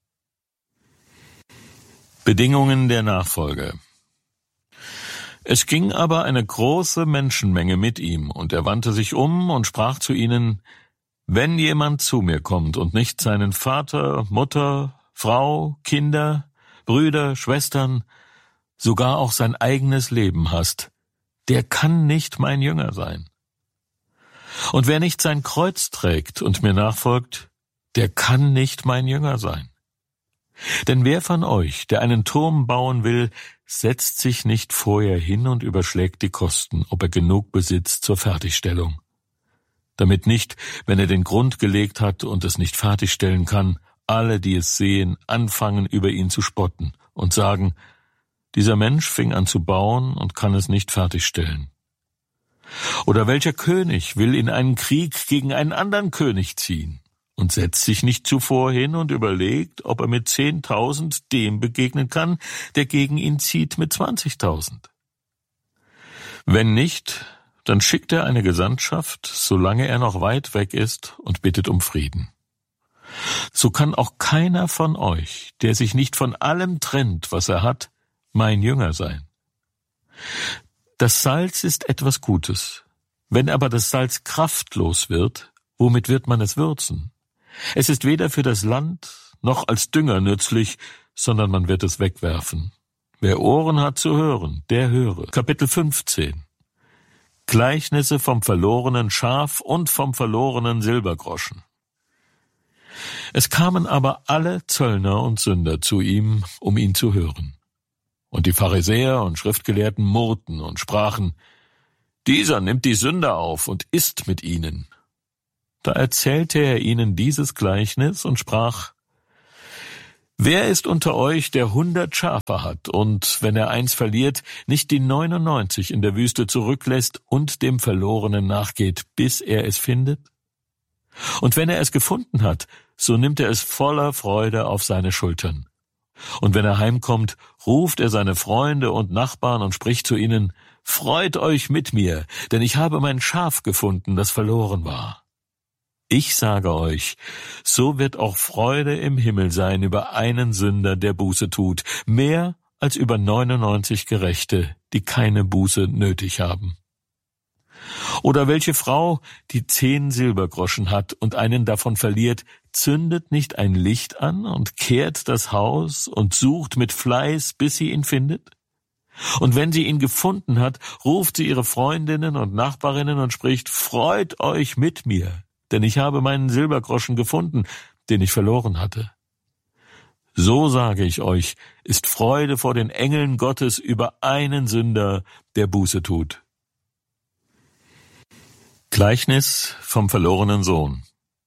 Bedingungen der Nachfolge. Es ging aber eine große Menschenmenge mit ihm, und er wandte sich um und sprach zu ihnen: Wenn jemand zu mir kommt und nicht seinen Vater, Mutter, Frau, Kinder, Brüder, Schwestern, sogar auch sein eigenes Leben hasst, der kann nicht mein Jünger sein. Und wer nicht sein Kreuz trägt und mir nachfolgt, der kann nicht mein Jünger sein. Denn wer von euch, der einen Turm bauen will, setzt sich nicht vorher hin und überschlägt die Kosten, ob er genug besitzt zur Fertigstellung. Damit nicht, wenn er den Grund gelegt hat und es nicht fertigstellen kann, alle, die es sehen, anfangen, über ihn zu spotten und sagen: Dieser Mensch fing an zu bauen und kann es nicht fertigstellen. Oder welcher König will in einen Krieg gegen einen anderen König ziehen und setzt sich nicht zuvor hin und überlegt, ob er mit zehntausend dem begegnen kann, der gegen ihn zieht mit zwanzigtausend? Wenn nicht, dann schickt er eine Gesandtschaft, solange er noch weit weg ist, und bittet um Frieden. So kann auch keiner von euch, der sich nicht von allem trennt, was er hat, mein Jünger sein. Das Salz ist etwas Gutes. Wenn aber das Salz kraftlos wird, womit wird man es würzen? Es ist weder für das Land noch als Dünger nützlich, sondern man wird es wegwerfen. Wer Ohren hat zu hören, der höre. Kapitel fünfzehn. Gleichnisse vom verlorenen Schaf und vom verlorenen Silbergroschen. Es kamen aber alle Zöllner und Sünder zu ihm, um ihn zu hören. Und die Pharisäer und Schriftgelehrten murrten und sprachen: Dieser nimmt die Sünder auf und isst mit ihnen. Da erzählte er ihnen dieses Gleichnis und sprach: Wer ist unter euch, der hundert Schafe hat und, wenn er eins verliert, nicht die neunundneunzig in der Wüste zurücklässt und dem Verlorenen nachgeht, bis er es findet? Und wenn er es gefunden hat, so nimmt er es voller Freude auf seine Schultern. Und wenn er heimkommt, ruft er seine Freunde und Nachbarn und spricht zu ihnen: Freut euch mit mir, denn ich habe mein Schaf gefunden, das verloren war. Ich sage euch, so wird auch Freude im Himmel sein über einen Sünder, der Buße tut, mehr als über neunundneunzig Gerechte, die keine Buße nötig haben. Oder welche Frau, die zehn Silbergroschen hat und einen davon verliert, zündet nicht ein Licht an und kehrt das Haus und sucht mit Fleiß, bis sie ihn findet? Und wenn sie ihn gefunden hat, ruft sie ihre Freundinnen und Nachbarinnen und spricht: Freut euch mit mir, denn ich habe meinen Silbergroschen gefunden, den ich verloren hatte. So sage ich euch, ist Freude vor den Engeln Gottes über einen Sünder, der Buße tut. Gleichnis vom verlorenen Sohn.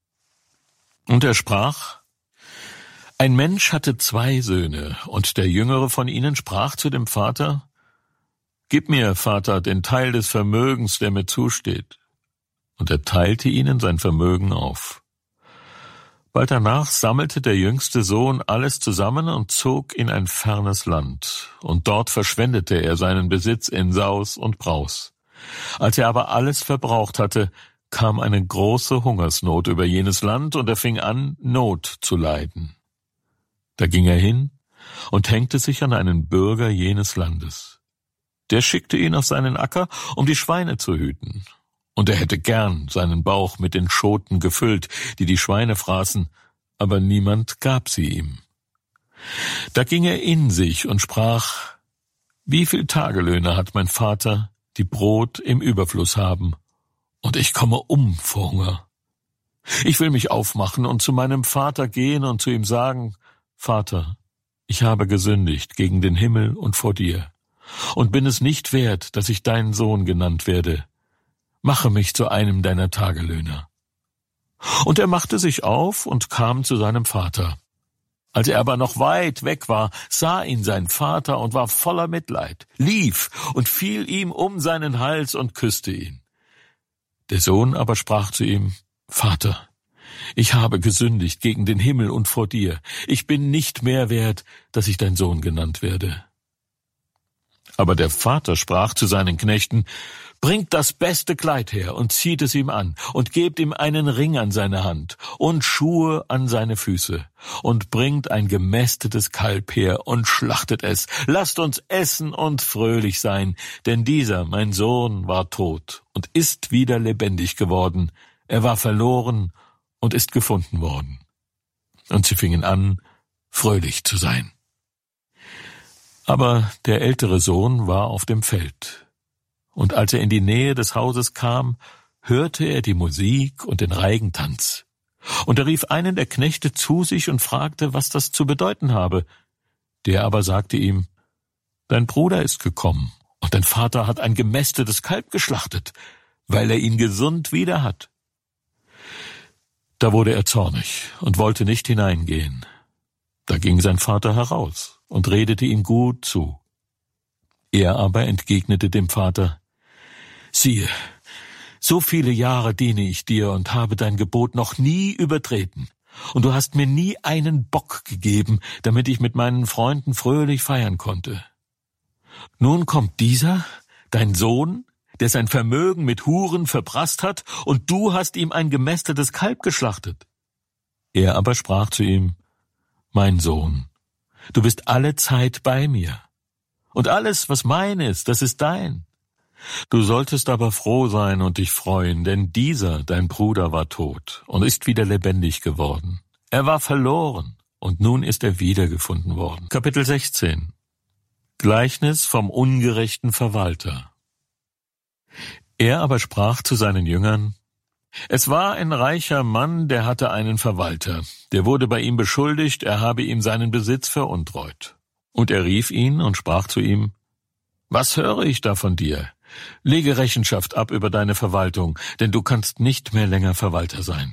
Und er sprach: Ein Mensch hatte zwei Söhne, und der jüngere von ihnen sprach zu dem Vater: Gib mir, Vater, den Teil des Vermögens, der mir zusteht. Und er teilte ihnen sein Vermögen auf. Bald danach sammelte der jüngste Sohn alles zusammen und zog in ein fernes Land, und dort verschwendete er seinen Besitz in Saus und Braus. Als er aber alles verbraucht hatte, kam eine große Hungersnot über jenes Land, und er fing an, Not zu leiden. Da ging er hin und hängte sich an einen Bürger jenes Landes. Der schickte ihn auf seinen Acker, um die Schweine zu hüten. Und er hätte gern seinen Bauch mit den Schoten gefüllt, die die Schweine fraßen, aber niemand gab sie ihm. Da ging er in sich und sprach: Wie viel Tagelöhne hat mein Vater, die Brot im Überfluss haben, und ich komme um vor Hunger. Ich will mich aufmachen und zu meinem Vater gehen und zu ihm sagen: Vater, ich habe gesündigt gegen den Himmel und vor dir, und bin es nicht wert, dass ich dein Sohn genannt werde. Mache mich zu einem deiner Tagelöhner. Und er machte sich auf und kam zu seinem Vater. Als er aber noch weit weg war, sah ihn sein Vater und war voller Mitleid, lief und fiel ihm um seinen Hals und küsste ihn. Der Sohn aber sprach zu ihm: Vater, ich habe gesündigt gegen den Himmel und vor dir. Ich bin nicht mehr wert, dass ich dein Sohn genannt werde. Aber der Vater sprach zu seinen Knechten: Bringt das beste Kleid her und zieht es ihm an und gebt ihm einen Ring an seine Hand und Schuhe an seine Füße und bringt ein gemästetes Kalb her und schlachtet es. Lasst uns essen und fröhlich sein, denn dieser, mein Sohn, war tot und ist wieder lebendig geworden. Er war verloren und ist gefunden worden. Und sie fingen an, fröhlich zu sein. Aber der ältere Sohn war auf dem Feld. Und als er in die Nähe des Hauses kam, hörte er die Musik und den Reigentanz. Und er rief einen der Knechte zu sich und fragte, was das zu bedeuten habe. Der aber sagte ihm: Dein Bruder ist gekommen, und dein Vater hat ein gemästetes Kalb geschlachtet, weil er ihn gesund wieder hat. Da wurde er zornig und wollte nicht hineingehen. Da ging sein Vater heraus und redete ihm gut zu. Er aber entgegnete dem Vater: Siehe, so viele Jahre diene ich dir und habe dein Gebot noch nie übertreten, und du hast mir nie einen Bock gegeben, damit ich mit meinen Freunden fröhlich feiern konnte. Nun kommt dieser, dein Sohn, der sein Vermögen mit Huren verprasst hat, und du hast ihm ein gemästetes Kalb geschlachtet. Er aber sprach zu ihm: Mein Sohn, du bist alle Zeit bei mir, und alles, was mein ist, das ist dein. Du solltest aber froh sein und dich freuen, denn dieser, dein Bruder, war tot und ist wieder lebendig geworden. Er war verloren und nun ist er wiedergefunden worden. Kapitel sechzehn. Gleichnis vom ungerechten Verwalter. Er aber sprach zu seinen Jüngern: Es war ein reicher Mann, der hatte einen Verwalter. Der wurde bei ihm beschuldigt, er habe ihm seinen Besitz veruntreut. Und er rief ihn und sprach zu ihm: Was höre ich da von dir? Lege Rechenschaft ab über deine Verwaltung, denn du kannst nicht mehr länger Verwalter sein.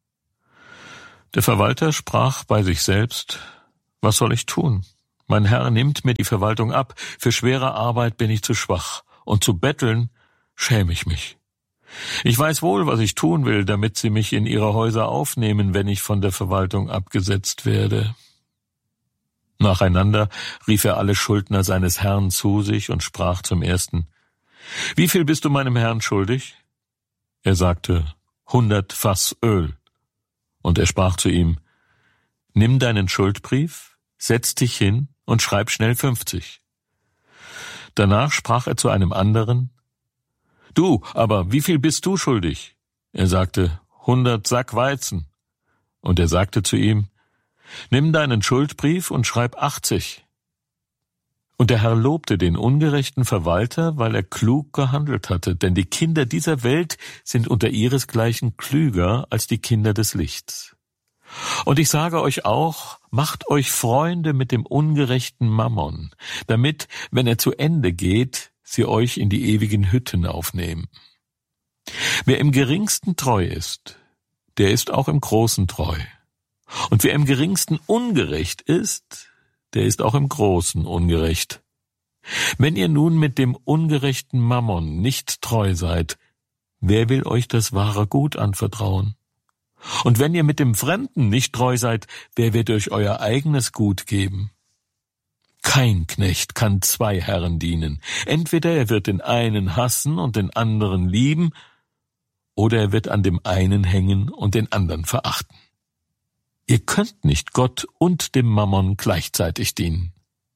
Der Verwalter sprach bei sich selbst: Was soll ich tun? Mein Herr nimmt mir die Verwaltung ab, für schwere Arbeit bin ich zu schwach, und zu betteln schäme ich mich. Ich weiß wohl, was ich tun will, damit sie mich in ihre Häuser aufnehmen, wenn ich von der Verwaltung abgesetzt werde. Nacheinander rief er alle Schuldner seines Herrn zu sich und sprach zum ersten: Wie viel bist du meinem Herrn schuldig? Er sagte: Hundert Fass Öl. Und er sprach zu ihm: Nimm deinen Schuldbrief, setz dich hin und schreib schnell fünfzig. Danach sprach er zu einem anderen: Du, aber wie viel bist du schuldig? Er sagte: Hundert Sack Weizen. Und er sagte zu ihm: Nimm deinen Schuldbrief und schreib achtzig. Und der Herr lobte den ungerechten Verwalter, weil er klug gehandelt hatte, denn die Kinder dieser Welt sind unter ihresgleichen klüger als die Kinder des Lichts. Und ich sage euch auch, macht euch Freunde mit dem ungerechten Mammon, damit, wenn er zu Ende geht, sie euch in die ewigen Hütten aufnehmen. Wer im Geringsten treu ist, der ist auch im Großen treu. Und wer im Geringsten ungerecht ist, der ist auch im Großen ungerecht. Wenn ihr nun mit dem ungerechten Mammon nicht treu seid, wer will euch das wahre Gut anvertrauen? Und wenn ihr mit dem Fremden nicht treu seid, wer wird euch euer eigenes Gut geben? Kein Knecht kann zwei Herren dienen. Entweder er wird den einen hassen und den anderen lieben, oder er wird an dem einen hängen und den anderen verachten. Ihr könnt nicht Gott und dem Mammon gleichzeitig dienen.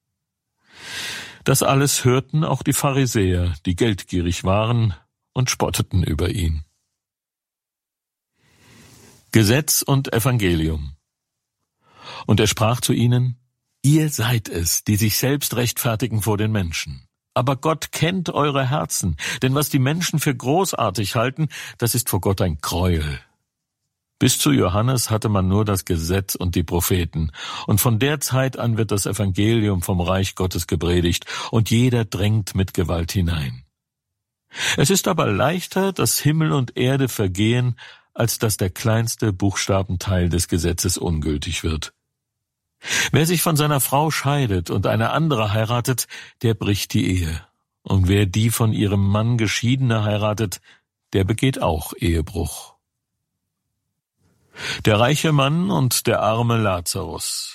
Das alles hörten auch die Pharisäer, die geldgierig waren, und spotteten über ihn. Gesetz und Evangelium. Und er sprach zu ihnen: Ihr seid es, die sich selbst rechtfertigen vor den Menschen. Aber Gott kennt eure Herzen, denn was die Menschen für großartig halten, das ist vor Gott ein Gräuel. Bis zu Johannes hatte man nur das Gesetz und die Propheten, und von der Zeit an wird das Evangelium vom Reich Gottes gepredigt, und jeder drängt mit Gewalt hinein. Es ist aber leichter, dass Himmel und Erde vergehen, als dass der kleinste Buchstabenteil des Gesetzes ungültig wird. Wer sich von seiner Frau scheidet und eine andere heiratet, der bricht die Ehe. Und wer die von ihrem Mann Geschiedene heiratet, der begeht auch Ehebruch. Der reiche Mann und der arme Lazarus.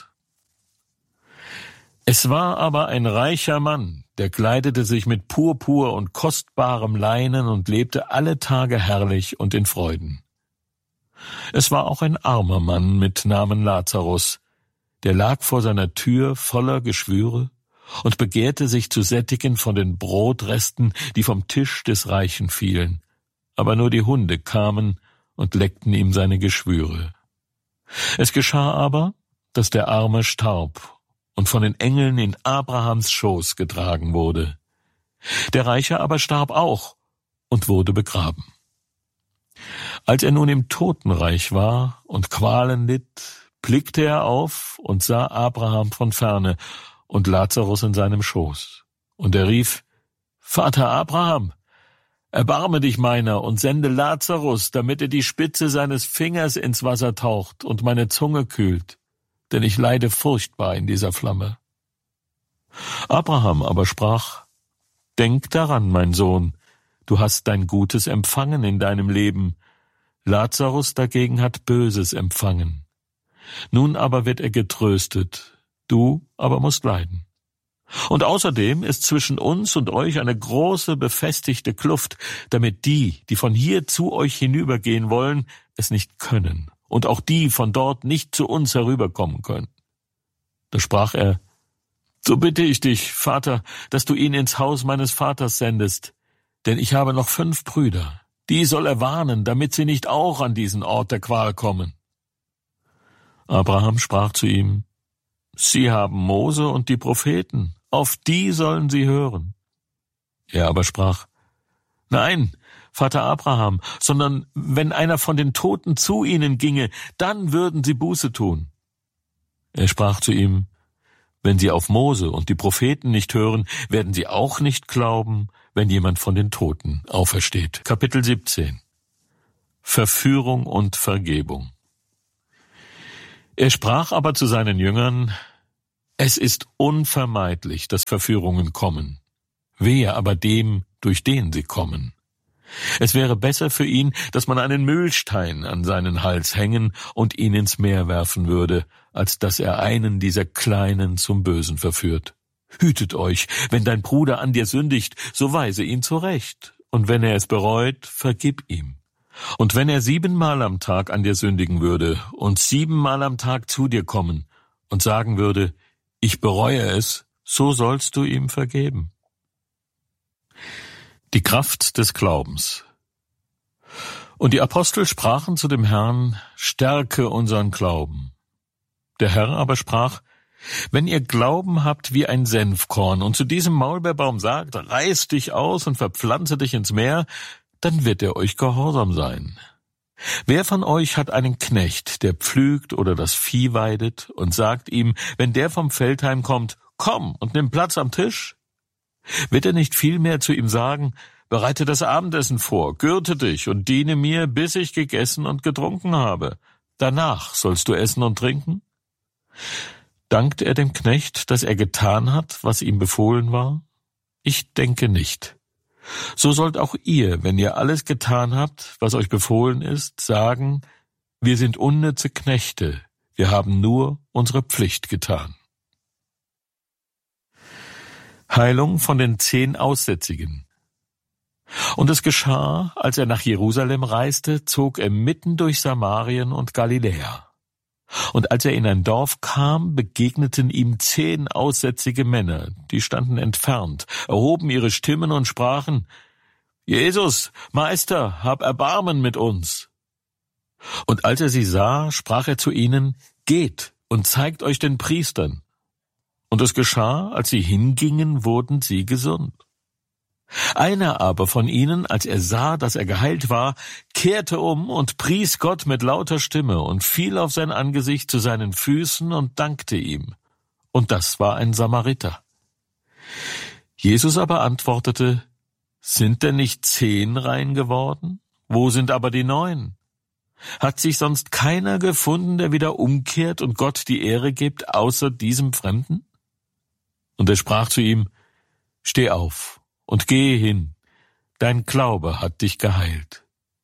Es war aber ein reicher Mann, der kleidete sich mit Purpur und kostbarem Leinen und lebte alle Tage herrlich und in Freuden. Es war auch ein armer Mann mit Namen Lazarus, der lag vor seiner Tür voller Geschwüre und begehrte sich zu sättigen von den Brotresten, die vom Tisch des Reichen fielen. Aber nur die Hunde kamen und leckten ihm seine Geschwüre. Es geschah aber, dass der Arme starb und von den Engeln in Abrahams Schoß getragen wurde. Der Reiche aber starb auch und wurde begraben. Als er nun im Totenreich war und Qualen litt, blickte er auf und sah Abraham von ferne und Lazarus in seinem Schoß. Und er rief: Vater Abraham, erbarme dich meiner und sende Lazarus, damit er die Spitze seines Fingers ins Wasser taucht und meine Zunge kühlt, denn ich leide furchtbar in dieser Flamme. Abraham aber sprach: Denk daran, mein Sohn, du hast dein Gutes empfangen in deinem Leben, Lazarus dagegen hat Böses empfangen. Nun aber wird er getröstet, du aber musst leiden. Und außerdem ist zwischen uns und euch eine große befestigte Kluft, damit die, die von hier zu euch hinübergehen wollen, es nicht können, und auch die von dort nicht zu uns herüberkommen können. Da sprach er: So bitte ich dich, Vater, dass du ihn ins Haus meines Vaters sendest, denn ich habe noch fünf Brüder. Die soll er warnen, damit sie nicht auch an diesen Ort der Qual kommen. Abraham sprach zu ihm: Sie haben Mose und die Propheten, auf die sollen sie hören. Er aber sprach: Nein, Vater Abraham, sondern wenn einer von den Toten zu ihnen ginge, dann würden sie Buße tun. Er sprach zu ihm: Wenn sie auf Mose und die Propheten nicht hören, werden sie auch nicht glauben, wenn jemand von den Toten aufersteht. Kapitel siebzehn. Verführung und Vergebung. Er sprach aber zu seinen Jüngern: Es ist unvermeidlich, dass Verführungen kommen. Wehe aber dem, durch den sie kommen. Es wäre besser für ihn, dass man einen Mühlstein an seinen Hals hängen und ihn ins Meer werfen würde, als dass er einen dieser Kleinen zum Bösen verführt. Hütet euch, wenn dein Bruder an dir sündigt, so weise ihn zurecht, und wenn er es bereut, vergib ihm. Und wenn er siebenmal am Tag an dir sündigen würde und siebenmal am Tag zu dir kommen und sagen würde: Ich bereue es, so sollst du ihm vergeben. Die Kraft des Glaubens. Und die Apostel sprachen zu dem Herrn: Stärke unseren Glauben. Der Herr aber sprach: Wenn ihr Glauben habt wie ein Senfkorn und zu diesem Maulbeerbaum sagt: Reiß dich aus und verpflanze dich ins Meer, dann wird er euch gehorsam sein. Wer von euch hat einen Knecht, der pflügt oder das Vieh weidet, und sagt ihm, wenn der vom Feld heimkommt: Komm und nimm Platz am Tisch? Wird er nicht vielmehr zu ihm sagen: Bereite das Abendessen vor, gürte dich und diene mir, bis ich gegessen und getrunken habe. Danach sollst du essen und trinken? Dankt er dem Knecht, dass er getan hat, was ihm befohlen war? Ich denke nicht. So sollt auch ihr, wenn ihr alles getan habt, was euch befohlen ist, sagen: Wir sind unnütze Knechte, wir haben nur unsere Pflicht getan. Heilung von den zehn Aussätzigen. Und es geschah, als er nach Jerusalem reiste, zog er mitten durch Samarien und Galiläa. Und als er in ein Dorf kam, begegneten ihm zehn aussätzige Männer, die standen entfernt, erhoben ihre Stimmen und sprachen: Jesus, Meister, hab Erbarmen mit uns. Und als er sie sah, sprach er zu ihnen: Geht und zeigt euch den Priestern. Und es geschah, als sie hingingen, wurden sie gesund. Einer aber von ihnen, als er sah, dass er geheilt war, kehrte um und pries Gott mit lauter Stimme und fiel auf sein Angesicht zu seinen Füßen und dankte ihm. Und das war ein Samariter. Jesus aber antwortete: Sind denn nicht zehn rein geworden? Wo sind aber die neun? Hat sich sonst keiner gefunden, der wieder umkehrt und Gott die Ehre gibt, außer diesem Fremden? Und er sprach zu ihm: Steh auf und gehe hin, dein Glaube hat dich geheilt.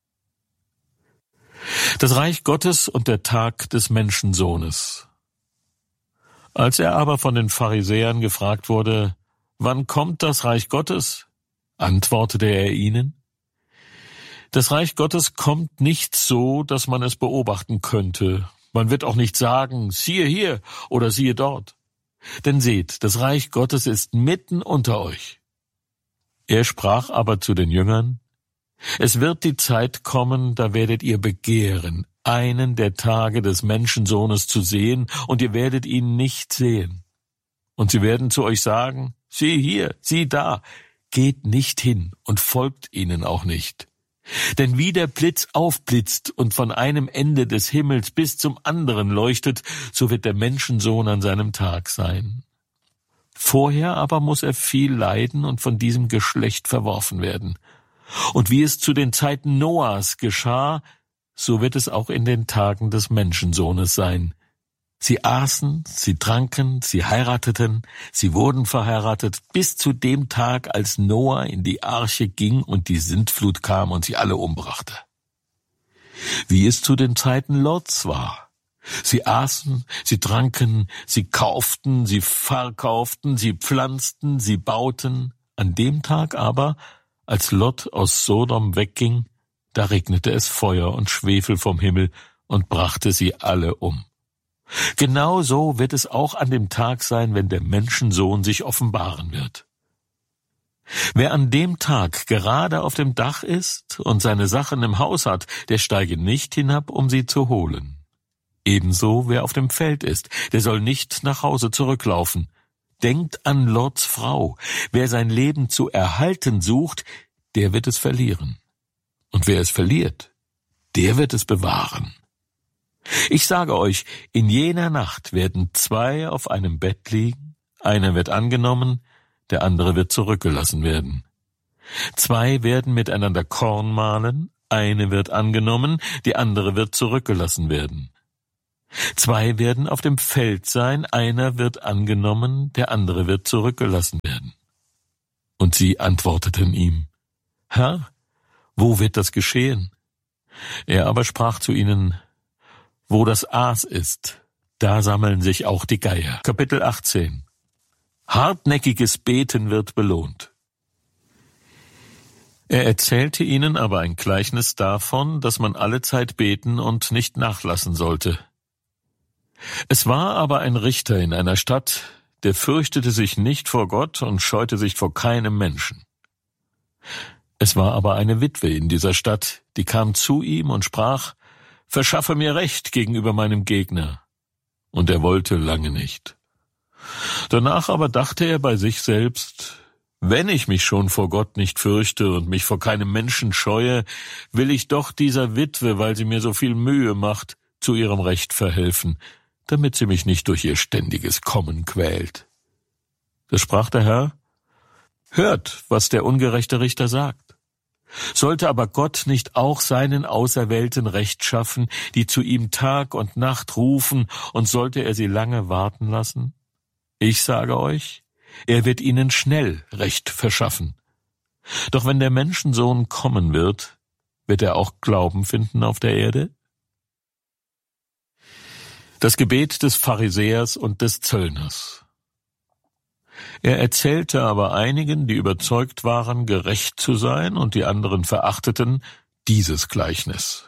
Das Reich Gottes und der Tag des Menschensohnes. Als er aber von den Pharisäern gefragt wurde: Wann kommt das Reich Gottes? Antwortete er ihnen: Das Reich Gottes kommt nicht so, dass man es beobachten könnte. Man wird auch nicht sagen: Siehe hier oder siehe dort. Denn seht, das Reich Gottes ist mitten unter euch. Er sprach aber zu den Jüngern: Es wird die Zeit kommen, da werdet ihr begehren, einen der Tage des Menschensohnes zu sehen, und ihr werdet ihn nicht sehen. Und sie werden zu euch sagen: Sieh hier, sieh da, geht nicht hin und folgt ihnen auch nicht. Denn wie der Blitz aufblitzt und von einem Ende des Himmels bis zum anderen leuchtet, so wird der Menschensohn an seinem Tag sein. Vorher aber muss er viel leiden und von diesem Geschlecht verworfen werden. Und wie es zu den Zeiten Noahs geschah, so wird es auch in den Tagen des Menschensohnes sein. Sie aßen, sie tranken, sie heirateten, sie wurden verheiratet, bis zu dem Tag, als Noah in die Arche ging und die Sintflut kam und sie alle umbrachte. Wie es zu den Zeiten Lots war. Sie aßen, sie tranken, sie kauften, sie verkauften, sie pflanzten, sie bauten. An dem Tag aber, als Lot aus Sodom wegging, da regnete es Feuer und Schwefel vom Himmel und brachte sie alle um. Genau so wird es auch an dem Tag sein, wenn der Menschensohn sich offenbaren wird. Wer an dem Tag gerade auf dem Dach ist und seine Sachen im Haus hat, der steige nicht hinab, um sie zu holen. Ebenso wer auf dem Feld ist, der soll nicht nach Hause zurücklaufen. Denkt an Lots Frau. Wer sein Leben zu erhalten sucht, der wird es verlieren. und wer es verliert, der wird es bewahren. Ich sage euch, in jener Nacht werden zwei auf einem Bett liegen, einer wird angenommen, der andere wird zurückgelassen werden. Zwei werden miteinander Korn mahlen, eine wird angenommen, die andere wird zurückgelassen werden. Zwei werden auf dem Feld sein, einer wird angenommen, der andere wird zurückgelassen werden. Und sie antworteten ihm: Herr, wo wird das geschehen? Er aber sprach zu ihnen: Wo das Aas ist, da sammeln sich auch die Geier. Kapitel achtzehn. Hartnäckiges Beten wird belohnt. Er erzählte ihnen aber ein Gleichnis davon, dass man allezeit beten und nicht nachlassen sollte. Es war aber ein Richter in einer Stadt, der fürchtete sich nicht vor Gott und scheute sich vor keinem Menschen. Es war aber eine Witwe in dieser Stadt, die kam zu ihm und sprach: Verschaffe mir Recht gegenüber meinem Gegner. Und er wollte lange nicht. Danach aber dachte er bei sich selbst: Wenn ich mich schon vor Gott nicht fürchte und mich vor keinem Menschen scheue, will ich doch dieser Witwe, weil sie mir so viel Mühe macht, zu ihrem Recht verhelfen, damit sie mich nicht durch ihr ständiges Kommen quält. Da sprach der Herr: Hört, was der ungerechte Richter sagt. Sollte aber Gott nicht auch seinen Auserwählten Recht schaffen, die zu ihm Tag und Nacht rufen, und sollte er sie lange warten lassen? Ich sage euch, er wird ihnen schnell Recht verschaffen. Doch wenn der Menschensohn kommen wird, wird er auch Glauben finden auf der Erde? Das Gebet des Pharisäers und des Zöllners. Er erzählte aber einigen, die überzeugt waren, gerecht zu sein, und die anderen verachteten, dieses Gleichnis.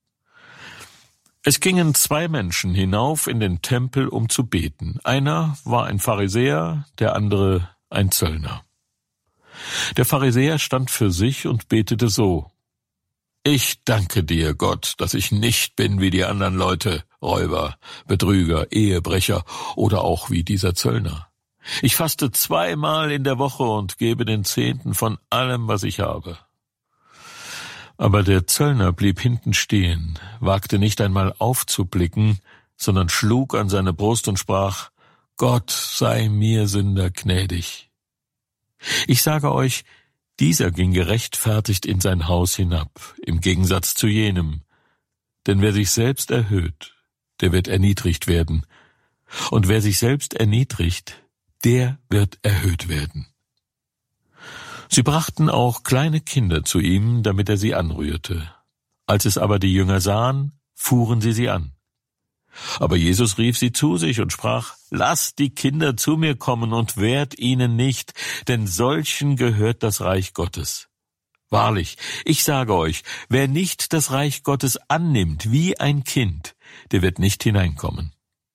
Es gingen zwei Menschen hinauf in den Tempel, um zu beten. Einer war ein Pharisäer, der andere ein Zöllner. Der Pharisäer stand für sich und betete so: Ich danke dir, Gott, dass ich nicht bin wie die anderen Leute, Räuber, Betrüger, Ehebrecher oder auch wie dieser Zöllner. Ich faste zweimal in der Woche und gebe den Zehnten von allem, was ich habe. Aber der Zöllner blieb hinten stehen, wagte nicht einmal aufzublicken, sondern schlug an seine Brust und sprach: Gott sei mir Sünder gnädig. Ich sage euch, dieser ging gerechtfertigt in sein Haus hinab, im Gegensatz zu jenem. Denn wer sich selbst erhöht, der wird erniedrigt werden. Und wer sich selbst erniedrigt, der wird erhöht werden. Sie brachten auch kleine Kinder zu ihm, damit er sie anrührte. Als es aber die Jünger sahen, fuhren sie sie an. Aber Jesus rief sie zu sich und sprach: Lasst die Kinder zu mir kommen und wehrt ihnen nicht, denn solchen gehört das Reich Gottes. Wahrlich, ich sage euch, wer nicht das Reich Gottes annimmt wie ein Kind, der wird nicht hineinkommen.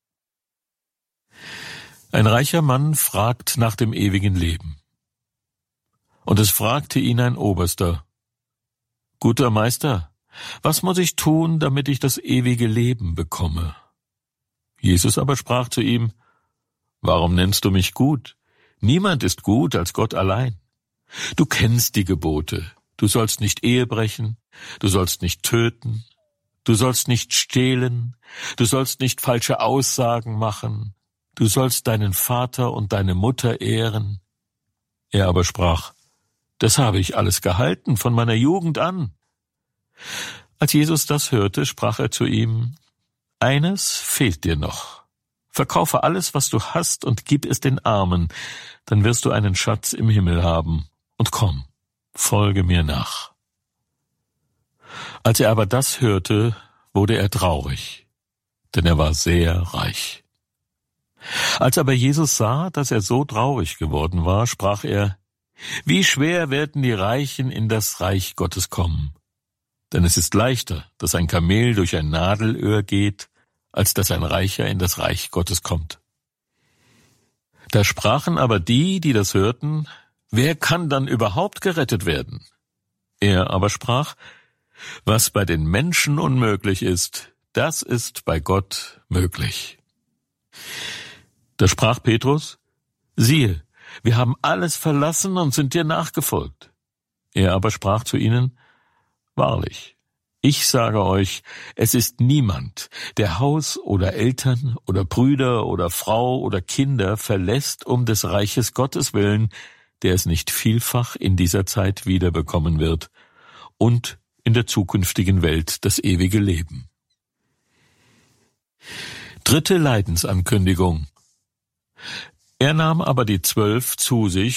Ein reicher Mann fragt nach dem ewigen Leben. Und es fragte ihn ein Oberster: Guter Meister, was muss ich tun, damit ich das ewige Leben bekomme? Jesus aber sprach zu ihm: Warum nennst du mich gut? Niemand ist gut als Gott allein. Du kennst die Gebote. Du sollst nicht Ehe brechen, du sollst nicht töten, du sollst nicht stehlen, du sollst nicht falsche Aussagen machen, du sollst deinen Vater und deine Mutter ehren. Er aber sprach: Das habe ich alles gehalten von meiner Jugend an. Als Jesus das hörte, sprach er zu ihm: Eines fehlt dir noch. Verkaufe alles, was du hast, und gib es den Armen, dann wirst du einen Schatz im Himmel haben. Und komm, folge mir nach. Als er aber das hörte, wurde er traurig, denn er war sehr reich. Als aber Jesus sah, dass er so traurig geworden war, sprach er: Wie schwer werden die Reichen in das Reich Gottes kommen? Denn es ist leichter, dass ein Kamel durch ein Nadelöhr geht, als dass ein Reicher in das Reich Gottes kommt. Da sprachen aber die, die das hörten: Wer kann dann überhaupt gerettet werden? Er aber sprach: Was bei den Menschen unmöglich ist, das ist bei Gott möglich. Da sprach Petrus: Siehe, wir haben alles verlassen und sind dir nachgefolgt. Er aber sprach zu ihnen: Wahrlich, ich sage euch, es ist niemand, der Haus oder Eltern oder Brüder oder Frau oder Kinder verlässt um des Reiches Gottes willen, der es nicht vielfach in dieser Zeit wiederbekommen wird und in der zukünftigen Welt das ewige Leben. Dritte Leidensankündigung. Er nahm aber die Zwölf zu sich